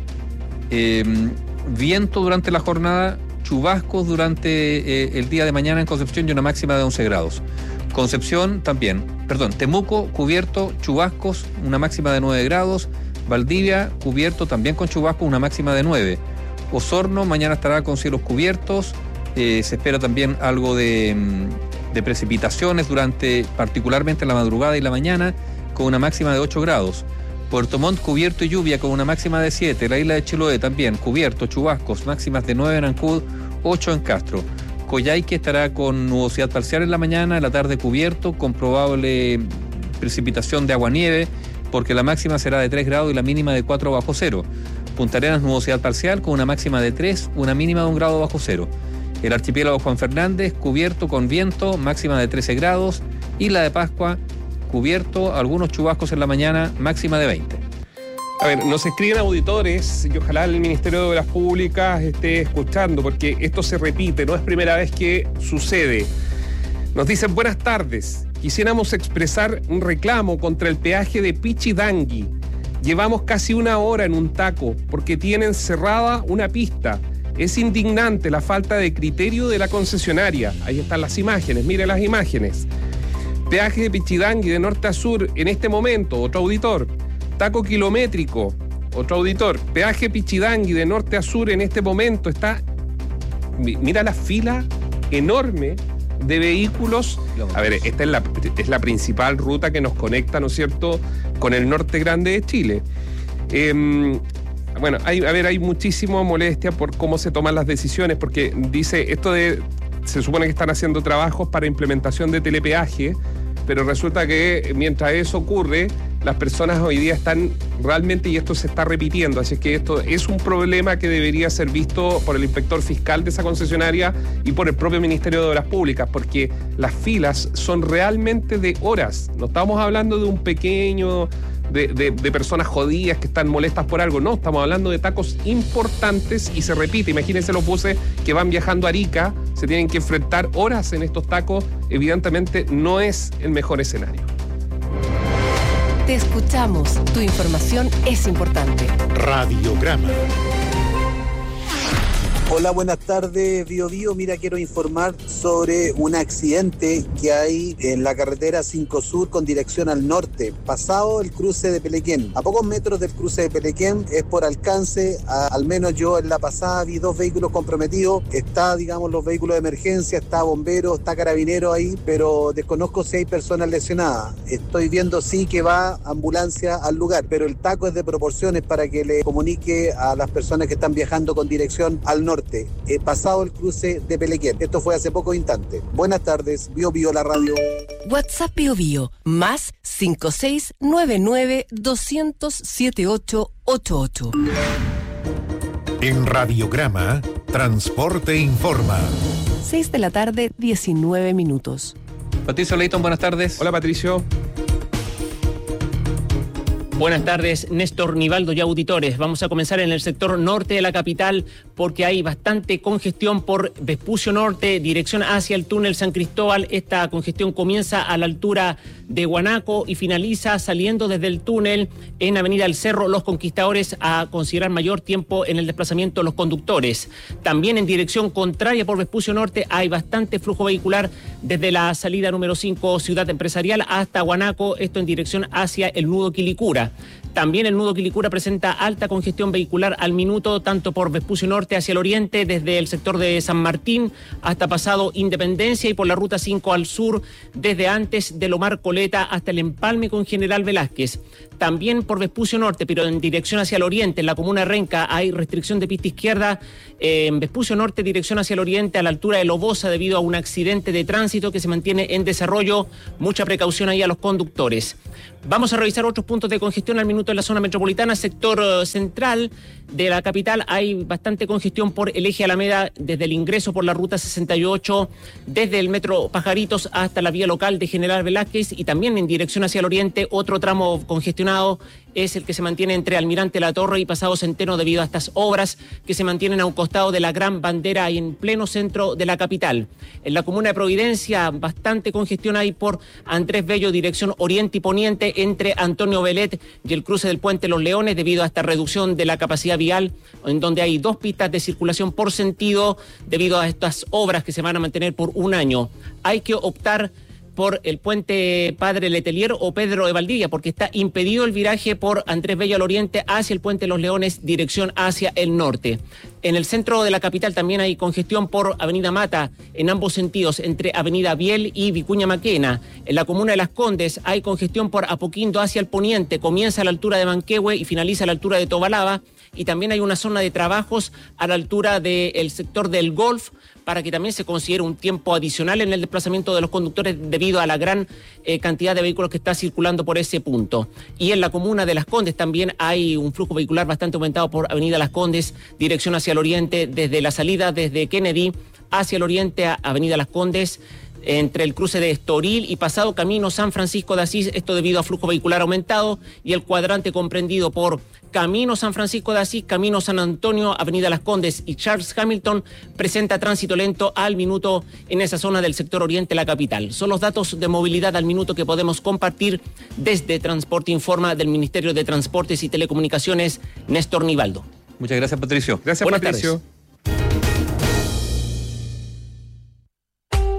eh, viento durante la jornada, chubascos durante eh, el día de mañana en Concepción y una máxima de once grados. Concepción también, perdón, Temuco, cubierto, chubascos, una máxima de nueve grados. Valdivia, cubierto también con chubascos, una máxima de nueve. Osorno, mañana estará con cielos cubiertos. Eh, se espera también algo de, de precipitaciones durante, particularmente la madrugada y la mañana, con una máxima de ocho grados. Puerto Montt, cubierto y lluvia con una máxima de siete. La isla de Chiloé también, cubierto, chubascos, máximas de nueve en Ancud, ocho en Castro. Coyhaique estará con nubosidad parcial en la mañana, en la tarde cubierto, con probable precipitación de aguanieve, porque la máxima será de tres grados y la mínima de cuatro bajo cero. Punta Arenas, nubosidad parcial con una máxima de tres, una mínima de un grado bajo cero. El archipiélago Juan Fernández, cubierto con viento, máxima de trece grados. Isla de Pascua, cubierto, algunos chubascos en la mañana, máxima de veinte. A ver, nos escriben auditores y ojalá el Ministerio de Obras Públicas esté escuchando, porque esto se repite, no es primera vez que sucede. Nos dicen, buenas tardes, quisiéramos expresar un reclamo contra el peaje de Pichidangui. Llevamos casi una hora en un taco porque tienen cerrada una pista. Es indignante la falta de criterio de la concesionaria. Ahí están las imágenes, mire las imágenes. Peaje de Pichidangui de norte a sur en este momento, otro auditor. Taco kilométrico, otro auditor. Peaje Pichidangui de norte a sur en este momento está... Mira la fila enorme de vehículos. A ver, esta es la, es la principal ruta que nos conecta, ¿no es cierto?, con el norte grande de Chile. Eh, bueno, hay, a ver, hay muchísima molestia por cómo se toman las decisiones, porque dice esto de... Se supone que están haciendo trabajos para implementación de telepeaje, pero resulta que mientras eso ocurre, las personas hoy día están realmente, y esto se está repitiendo, así es que esto es un problema que debería ser visto por el inspector fiscal de esa concesionaria y por el propio Ministerio de Obras Públicas, porque las filas son realmente de horas. No estamos hablando de un pequeño... De, de, de personas jodidas que están molestas por algo. No, estamos hablando de tacos importantes y se repite. Imagínense los buses que van viajando a Arica, se tienen que enfrentar horas en estos tacos. Evidentemente no es el mejor escenario. Te escuchamos. Tu información es importante. Radiograma. Hola, buenas tardes, Bio Bio. Mira, quiero informar sobre un accidente que hay en la carretera cinco Sur con dirección al norte, pasado el cruce de Pelequén. A pocos metros del cruce de Pelequén, es por alcance, a, al menos yo en la pasada vi dos vehículos comprometidos. Está, digamos, los vehículos de emergencia, está bombero, está carabinero ahí, pero desconozco si hay personas lesionadas. Estoy viendo sí que va ambulancia al lugar, pero el taco es de proporciones para que le comunique a las personas que están viajando con dirección al norte. He pasado el cruce de Pelequén. Esto fue hace pocos instantes. Buenas tardes, Bio Bio, la radio. WhatsApp Bio Bio, más cinco seis nueve nueve dos cero cero siete ocho ocho ocho. En Radiograma, Transporte Informa. seis de la tarde, diecinueve minutos. Patricio Leighton, buenas tardes. Hola, Patricio. Buenas tardes, Néstor Nivaldo y auditores. Vamos a comenzar en el sector norte de la capital porque hay bastante congestión por Vespucio Norte, dirección hacia el túnel San Cristóbal. Esta congestión comienza a la altura de Guanaco y finaliza saliendo desde el túnel en Avenida El Cerro Los Conquistadores, a considerar mayor tiempo en el desplazamiento de los conductores. También en dirección contraria por Vespucio Norte hay bastante flujo vehicular desde la salida número cinco Ciudad Empresarial hasta Guanaco, esto en dirección hacia el nudo Quilicura. También el nudo Quilicura presenta alta congestión vehicular al minuto, tanto por Vespucio Norte hacia el oriente, desde el sector de San Martín hasta pasado Independencia, y por la ruta cinco al sur, desde antes de Lomar Coleta hasta el empalme con General Velázquez. También por Vespucio Norte, pero en dirección hacia el oriente, en la comuna de Renca, hay restricción de pista izquierda eh, en Vespucio Norte, dirección hacia el oriente, a la altura de Lobosa, debido a un accidente de tránsito que se mantiene en desarrollo. Mucha precaución ahí a los conductores. Vamos a revisar otros puntos de congestión al minuto en la zona metropolitana. Sector uh, central de la capital hay bastante congestión por el eje Alameda, desde el ingreso por la ruta sesenta y ocho, desde el metro Pajaritos hasta la vía local de General Velázquez, y también en dirección hacia el oriente. Otro tramo congestionado es el que se mantiene entre Almirante La Torre y Pasado Centeno, debido a estas obras que se mantienen a un costado de la Gran Bandera y en pleno centro de la capital. En la comuna de Providencia, bastante congestión hay por Andrés Bello, dirección oriente y poniente, entre Antonio Velet y el cruce del Puente Los Leones, debido a esta reducción de la capacidad vial, en donde hay dos pistas de circulación por sentido debido a estas obras que se van a mantener por un año. Hay que optar por el puente Padre Letelier o Pedro de Valdivia, porque está impedido el viraje por Andrés Bello al oriente hacia el Puente Los Leones, dirección hacia el norte. En el centro de la capital también hay congestión por Avenida Mata, en ambos sentidos, entre Avenida Biel y Vicuña Maquena. En la comuna de Las Condes hay congestión por Apoquindo hacia el poniente, comienza a la altura de Manquehue y finaliza a la altura de Tobalaba. Y también hay una zona de trabajos a la altura del sector del Golf, para que también se considere un tiempo adicional en el desplazamiento de los conductores debido a la gran eh, cantidad de vehículos que está circulando por ese punto. Y en la comuna de Las Condes también hay un flujo vehicular bastante aumentado por Avenida Las Condes, dirección hacia el oriente, desde la salida desde Kennedy hacia el oriente a Avenida Las Condes, entre el cruce de Estoril y pasado camino San Francisco de Asís, esto debido a flujo vehicular aumentado, y el cuadrante comprendido por Camino San Francisco de Asís, Camino San Antonio, Avenida Las Condes y Charles Hamilton presenta tránsito lento al minuto en esa zona del sector oriente de la capital. Son los datos de movilidad al minuto que podemos compartir desde Transporte Informa del Ministerio de Transportes y Telecomunicaciones, Néstor Nivaldo. Muchas gracias, Patricio. Gracias, Buenas Patricio. Tardes.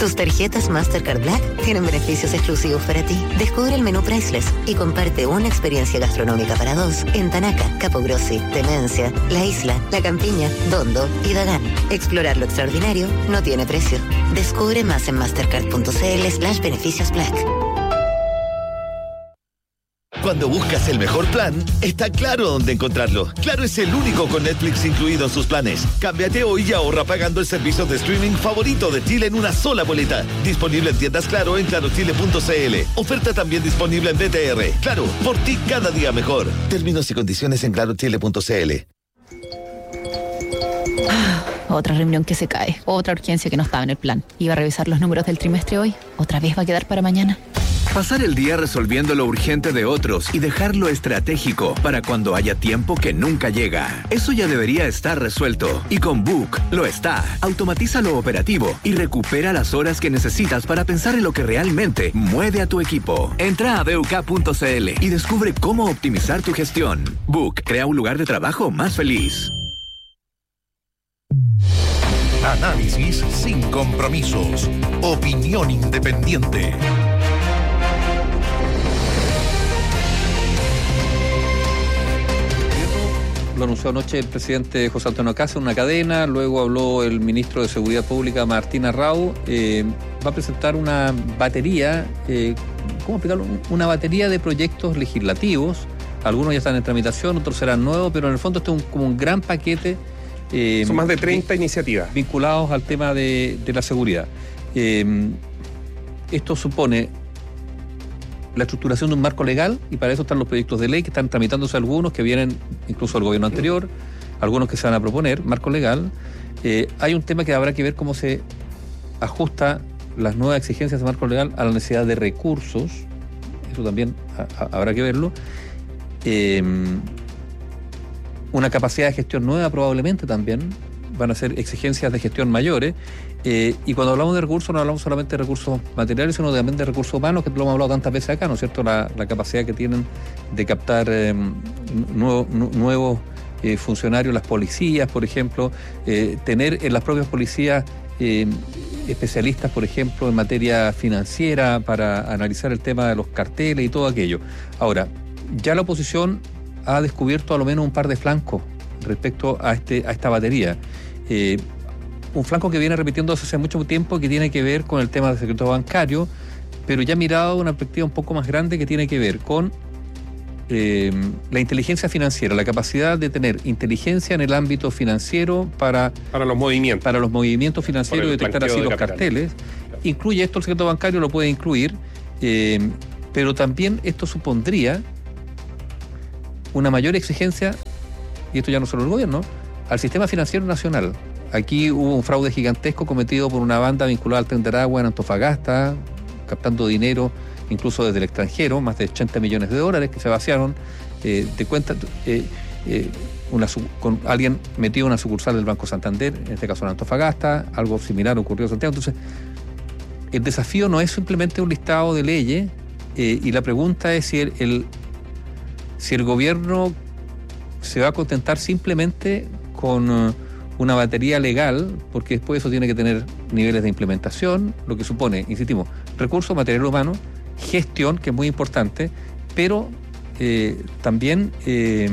Tus tarjetas Mastercard Black tienen beneficios exclusivos para ti. Descubre el menú Priceless y comparte una experiencia gastronómica para dos en Tanaca, Capogrossi, Demencia, La Isla, La Campiña, Dondo y Dagán. Explorar lo extraordinario no tiene precio. Descubre más en mastercard.cl slash beneficios Black. Cuando buscas el mejor plan, está Claro dónde encontrarlo. Claro es el único con Netflix incluido en sus planes. Cámbiate hoy y ahorra pagando el servicio de streaming favorito de Chile en una sola boleta. Disponible en tiendas Claro en claro chile punto c l. Oferta también disponible en B T R. Claro, por ti cada día mejor. Términos y condiciones en claro chile punto c l. Ah, otra reunión que se cae. Otra urgencia que no estaba en el plan. Iba a revisar los números del trimestre hoy. ¿Otra vez va a quedar para mañana? Pasar el día resolviendo lo urgente de otros y dejar lo estratégico para cuando haya tiempo que nunca llega. Eso ya debería estar resuelto. Y con Book lo está. Automatiza lo operativo y recupera las horas que necesitas para pensar en lo que realmente mueve a tu equipo. Entra a b u k punto c l y descubre cómo optimizar tu gestión. Book crea un lugar de trabajo más feliz. Análisis sin compromisos. Opinión independiente. Lo anunció anoche el presidente José Antonio Kast en una cadena, luego habló el ministro de Seguridad Pública Martín Arrau. Eh, va a presentar una batería, eh, ¿cómo explicarlo? Una batería de proyectos legislativos. Algunos ya están en tramitación, otros serán nuevos, pero en el fondo esto es un, como un gran paquete. Eh, Son más de treinta iniciativas vinculados al tema de, de la seguridad. Eh, esto supone la estructuración de un marco legal, y para eso están los proyectos de ley que están tramitándose, algunos que vienen incluso del gobierno anterior, algunos que se van a proponer, marco legal. Eh, hay un tema que habrá que ver cómo se ajusta las nuevas exigencias de marco legal a la necesidad de recursos, eso también a, a, habrá que verlo. Eh, una capacidad de gestión nueva probablemente también, van a ser exigencias de gestión mayores. Eh, y cuando hablamos de recursos, no hablamos solamente de recursos materiales, sino también de recursos humanos, que lo hemos hablado tantas veces acá, ¿no es cierto? La, la capacidad que tienen de captar eh, nuevo, nuevos eh, funcionarios, las policías, por ejemplo, eh, tener en las propias policías eh, especialistas, por ejemplo, en materia financiera para analizar el tema de los carteles y todo aquello. Ahora, ya la oposición ha descubierto a lo menos un par de flancos respecto a, este, a esta batería. Eh, un flanco que viene repitiéndose hace mucho tiempo, que tiene que ver con el tema del secreto bancario, pero ya mirado de una perspectiva un poco más grande, que tiene que ver con eh, la inteligencia financiera, la capacidad de tener inteligencia en el ámbito financiero para, para los movimientos para los movimientos financieros y detectar así de los capital. carteles. Incluye esto, el secreto bancario lo puede incluir, eh, pero también esto supondría una mayor exigencia, y esto ya no solo el gobierno, al sistema financiero nacional. Aquí hubo un fraude gigantesco cometido por una banda vinculada al Tren de Aragua en Antofagasta, captando dinero incluso desde el extranjero, más de ochenta millones de dólares que se vaciaron eh, de cuenta, eh, eh, una, con alguien metido en una sucursal del Banco Santander, en este caso en Antofagasta. Algo similar ocurrió en Santiago. Entonces, el desafío no es simplemente un listado de leyes, eh, y la pregunta es si el, el, si el gobierno se va a contentar simplemente con uh, una batería legal, porque después eso tiene que tener niveles de implementación, lo que supone, insistimos, recursos, material humano, gestión, que es muy importante, pero eh, también eh,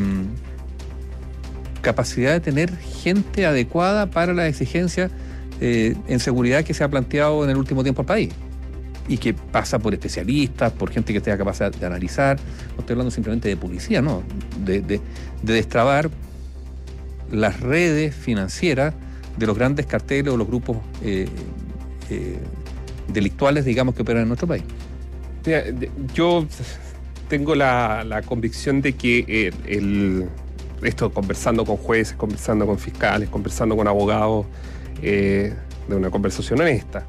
capacidad de tener gente adecuada para las exigencias eh, en seguridad que se ha planteado en el último tiempo al país, y que pasa por especialistas, por gente que tenga capacidad de analizar. No estoy hablando simplemente de policía, no, de, de, de destrabar las redes financieras de los grandes carteles o los grupos eh, eh, delictuales, digamos, que operan en nuestro país. Mira, yo tengo la, la convicción de que el, el, esto, conversando con jueces, conversando con fiscales, conversando con abogados, eh, de una conversación honesta,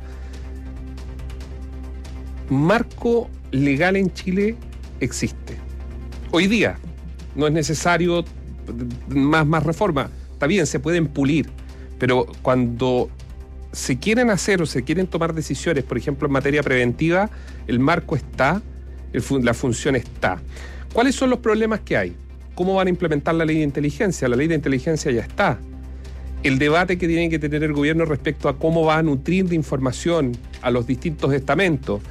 marco legal en Chile existe. Hoy día no es necesario más, más reforma. Está bien, se pueden pulir, pero cuando se quieren hacer o se quieren tomar decisiones, por ejemplo, en materia preventiva, el marco está, el, la función está. ¿Cuáles son los problemas que hay? ¿Cómo van a implementar la ley de inteligencia? La ley de inteligencia ya está. el debate que tiene que tener el gobierno respecto a cómo va a nutrir de información a los distintos estamentos.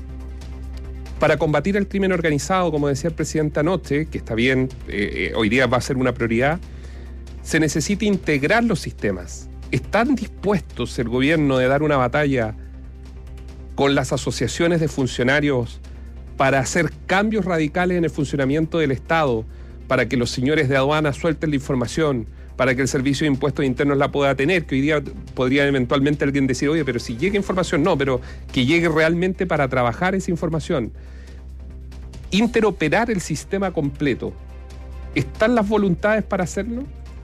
Para combatir el crimen organizado, como decía el presidente anoche, que está bien, eh, hoy día va a ser una prioridad, se necesita integrar los sistemas. ¿Están dispuestos el gobierno de dar una batalla con las asociaciones de funcionarios para hacer cambios radicales en el funcionamiento del Estado, para que los señores de aduana suelten la información, para que el Servicio de Impuestos Internos la pueda tener, que hoy día podría eventualmente alguien decir, oye, pero si llega información, no, pero que llegue realmente para trabajar esa información? Interoperar el sistema completo. ¿Están las voluntades para hacerlo?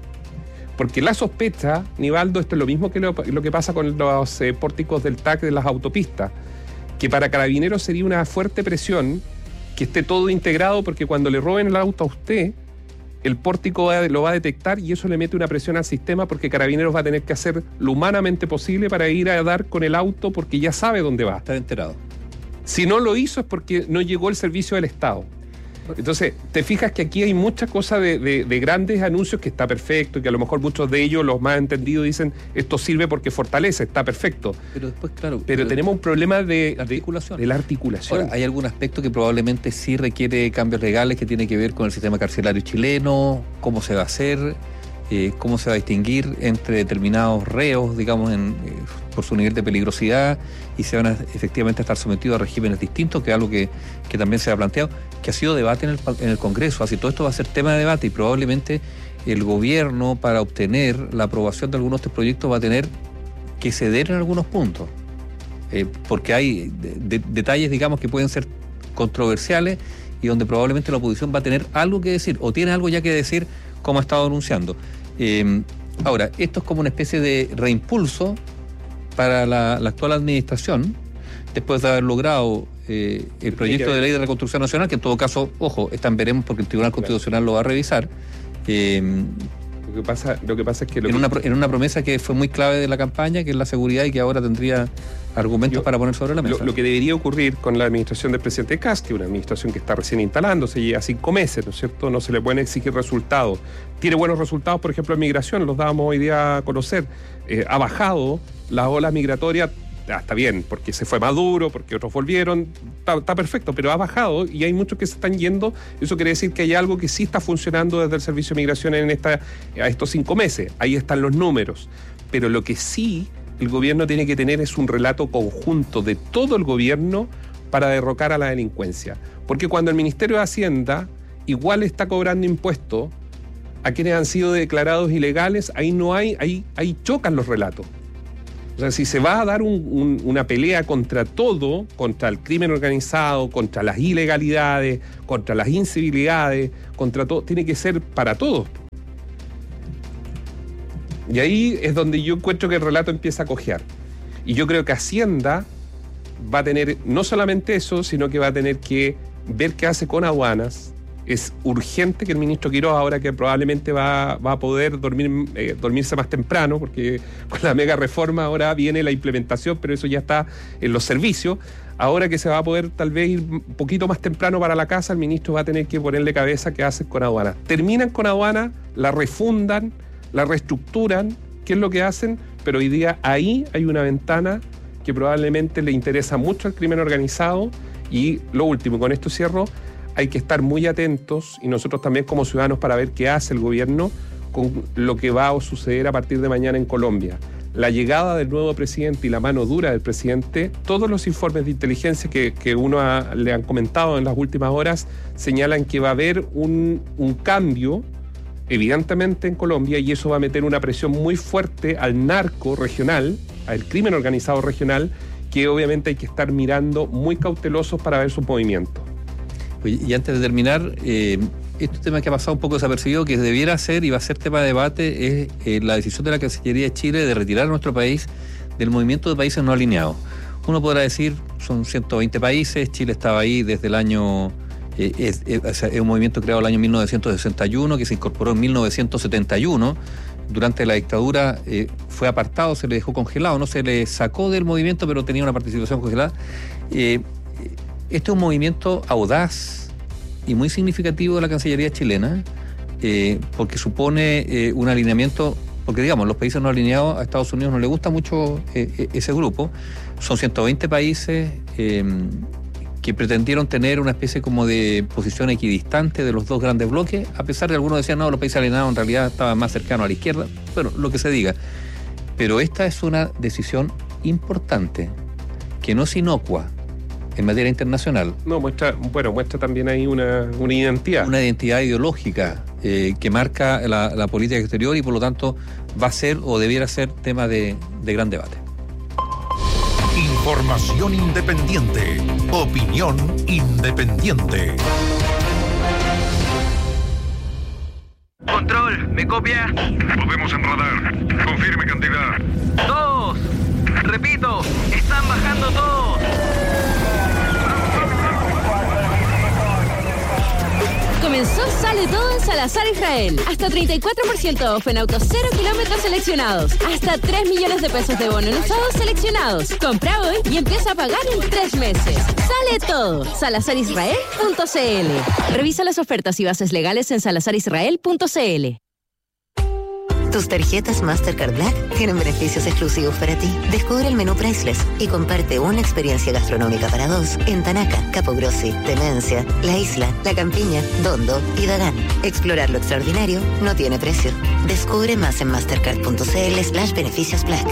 Porque la sospecha, Nivaldo, esto es lo mismo que lo, lo que pasa con los eh, pórticos del T A C de las autopistas, que para Carabineros sería una fuerte presión que esté todo integrado, porque cuando le roben el auto a usted, el pórtico va, lo va a detectar y eso le mete una presión al sistema, porque Carabineros va a tener que hacer lo humanamente posible para ir a dar con el auto, porque ya sabe dónde va. Está enterado. Si no lo hizo es porque no llegó el servicio del Estado. Entonces, te fijas que aquí hay muchas cosas de, de, de grandes anuncios que está perfecto, y que a lo mejor muchos de ellos, los más entendidos, dicen esto sirve porque fortalece, está perfecto. Pero después, claro. Pero, pero tenemos un problema de, la articulación. de, de la articulación. Ahora, hay algún aspecto que probablemente sí requiere cambios legales, que tiene que ver con el sistema carcelario chileno, cómo se va a hacer, eh, cómo se va a distinguir entre determinados reos, digamos, en, eh, por su nivel de peligrosidad, y se van a efectivamente a estar sometidos a regímenes distintos, que es algo que, que también se ha planteado, que ha sido debate en el, en el Congreso. Así todo esto va a ser tema de debate, y probablemente el gobierno, para obtener la aprobación de algunos de estos proyectos, va a tener que ceder en algunos puntos, eh, porque hay de, de, detalles, digamos, que pueden ser controversiales y donde probablemente la oposición va a tener algo que decir, o tiene algo ya que decir, como ha estado anunciando. Eh, ahora, esto es como una especie de reimpulso para la, la actual administración, después de haber logrado eh, el proyecto de ley de reconstrucción nacional, que en todo caso, ojo, están veremos porque el Tribunal Constitucional lo va a revisar. Eh, lo, que pasa, lo que pasa es que... Lo en, que... Una, en una promesa que fue muy clave de la campaña, que es la seguridad, y que ahora tendría argumentos Yo, para poner sobre la mesa. Lo, lo que debería ocurrir con la administración del presidente Kast, que es una administración que está recién instalándose, lleva cinco meses, ¿no es cierto? No se le pueden exigir resultados. Tiene buenos resultados, por ejemplo, en migración, los dábamos hoy día a conocer. Eh, ha bajado las olas migratorias. Ah, está bien, porque se fue Maduro, porque otros volvieron, está, está perfecto, pero ha bajado y hay muchos que se están yendo. Eso quiere decir que hay algo que sí está funcionando desde el Servicio de Migración en esta, a estos cinco meses. Ahí están los números. Pero lo que sí el gobierno tiene que tener es un relato conjunto de todo el gobierno para derrocar a la delincuencia. Porque cuando el Ministerio de Hacienda igual está cobrando impuestos a quienes han sido declarados ilegales, ahí no hay, ahí, ahí chocan los relatos. O sea, si se va a dar un, un, una pelea contra todo, contra el crimen organizado, contra las ilegalidades, contra las incivilidades, contra todo, tiene que ser para todos. Y ahí es donde yo encuentro que el relato empieza a cojear. Y yo creo que Hacienda va a tener no solamente eso, sino que va a tener que ver qué hace con aduanas. Es urgente que el ministro Quiroz, ahora que probablemente va, va a poder dormir, eh, dormirse más temprano, porque con la mega reforma ahora viene la implementación, pero eso ya está en los servicios. Ahora que se va a poder tal vez ir un poquito más temprano para la casa, el ministro va a tener que ponerle cabeza qué hacen con aduanas. Terminan con aduanas, la refundan, la reestructuran, qué es lo que hacen, pero hoy día ahí hay una ventana que probablemente le interesa mucho al crimen organizado. Y lo último, con esto cierro, hay que estar muy atentos, y nosotros también como ciudadanos, para ver qué hace el gobierno con lo que va a suceder a partir de mañana en Colombia. La llegada del nuevo presidente y la mano dura del presidente, todos los informes de inteligencia que, que uno ha, le han comentado en las últimas horas señalan que va a haber un, un cambio evidentemente en Colombia, y eso va a meter una presión muy fuerte al narco regional, al crimen organizado regional, que obviamente hay que estar mirando muy cautelosos para ver sus movimientos. Y antes de terminar, eh, este tema que ha pasado un poco desapercibido, que debiera ser y va a ser tema de debate, es eh, la decisión de la Cancillería de Chile de retirar a nuestro país del movimiento de países no alineados. Uno podrá decir, son ciento veinte países, Chile estaba ahí desde el año... Eh, es, es, es un movimiento creado en el año mil novecientos sesenta y uno, que se incorporó en mil novecientos setenta y uno. Durante la dictadura eh, fue apartado, se le dejó congelado, no se le sacó del movimiento, pero tenía una participación congelada. Eh, Este es un movimiento audaz y muy significativo de la Cancillería chilena, eh, porque supone eh, un alineamiento porque digamos, los países no alineados a Estados Unidos no le gusta mucho eh, ese grupo. Son ciento veinte países eh, que pretendieron tener una especie como de posición equidistante de los dos grandes bloques, a pesar de algunos decían, no, los países alineados en realidad estaban más cercanos a la izquierda, bueno, lo que se diga. Pero esta es una decisión importante, que no es inocua en materia internacional. No, muestra, bueno, muestra también ahí una, una identidad. Una identidad ideológica eh, que marca la, la política exterior y por lo tanto va a ser o debiera ser tema de, de gran debate. Información independiente. Opinión independiente. Control, ¿me copia? Movemos en radar. Confirme cantidad. Dos. Repito, están bajando todos. Comenzó Sale Todo en Salazar Israel. Hasta treinta y cuatro por ciento off en autos cero kilómetros seleccionados. Hasta tres millones de pesos de bono en usados seleccionados. Compra hoy y empieza a pagar en tres meses. Sale Todo. salazar israel punto c l. Revisa las ofertas y bases legales en salazar israel punto c l. Tus tarjetas Mastercard Black tienen beneficios exclusivos para ti. Descubre el menú Priceless y comparte una experiencia gastronómica para dos en Tanaca, Capogrossi, Demencia, La Isla, La Campiña, Dondo y Dagán. Explorar lo extraordinario no tiene precio. Descubre más en mastercard.cl slash beneficios black.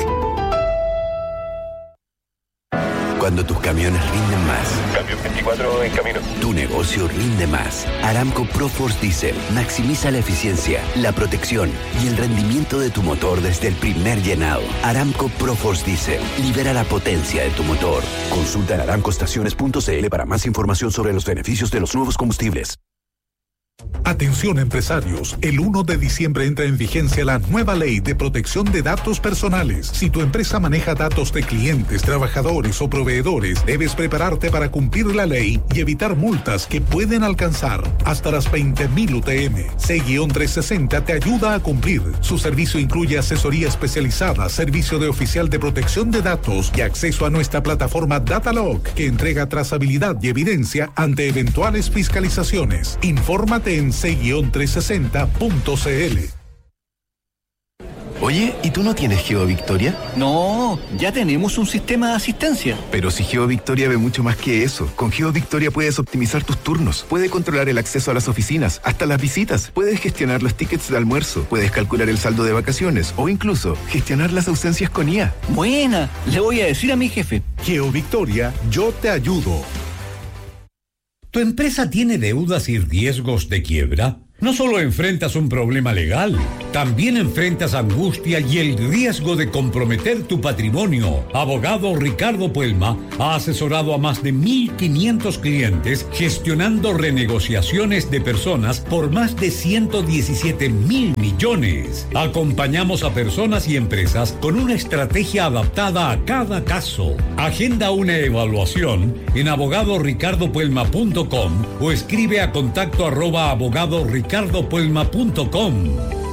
Cuando tus camiones rinden más. Camión veinticuatro en camino. Tu negocio rinde más. Aramco ProForce Diesel maximiza la eficiencia, la protección y el rendimiento de tu motor desde el primer llenado. Aramco ProForce Diesel libera la potencia de tu motor. Consulta en aramco estaciones punto c l para más información sobre los beneficios de los nuevos combustibles. Atención empresarios, el uno de diciembre entra en vigencia la nueva ley de protección de datos personales. Si tu empresa maneja datos de clientes, trabajadores o proveedores, debes prepararte para cumplir la ley y evitar multas que pueden alcanzar hasta las veinte mil U T M. C trescientos sesenta te ayuda a cumplir. Su servicio incluye asesoría especializada, servicio de oficial de protección de datos y acceso a nuestra plataforma Datalog, que entrega trazabilidad y evidencia ante eventuales fiscalizaciones. Infórmate en c trescientos sesenta punto c l. Oye, ¿y tú no tienes GeoVictoria? No, ya tenemos un sistema de asistencia. Pero si GeoVictoria ve mucho más que eso. Con GeoVictoria puedes optimizar tus turnos, puedes controlar el acceso a las oficinas, hasta las visitas, puedes gestionar los tickets de almuerzo, puedes calcular el saldo de vacaciones o incluso gestionar las ausencias con I A. Buena, le voy a decir a mi jefe. GeoVictoria, yo te ayudo. ¿Tu empresa tiene deudas y riesgos de quiebra? No solo enfrentas un problema legal, también enfrentas angustia y el riesgo de comprometer tu patrimonio. Abogado Ricardo Puelma ha asesorado a más de mil quinientos clientes gestionando renegociaciones de personas por más de ciento diecisiete mil millones. Acompañamos a personas y empresas con una estrategia adaptada a cada caso. Agenda una evaluación en abogado ricardo puelma punto com o escribe a contacto arroba abogado ricardo puelma punto com.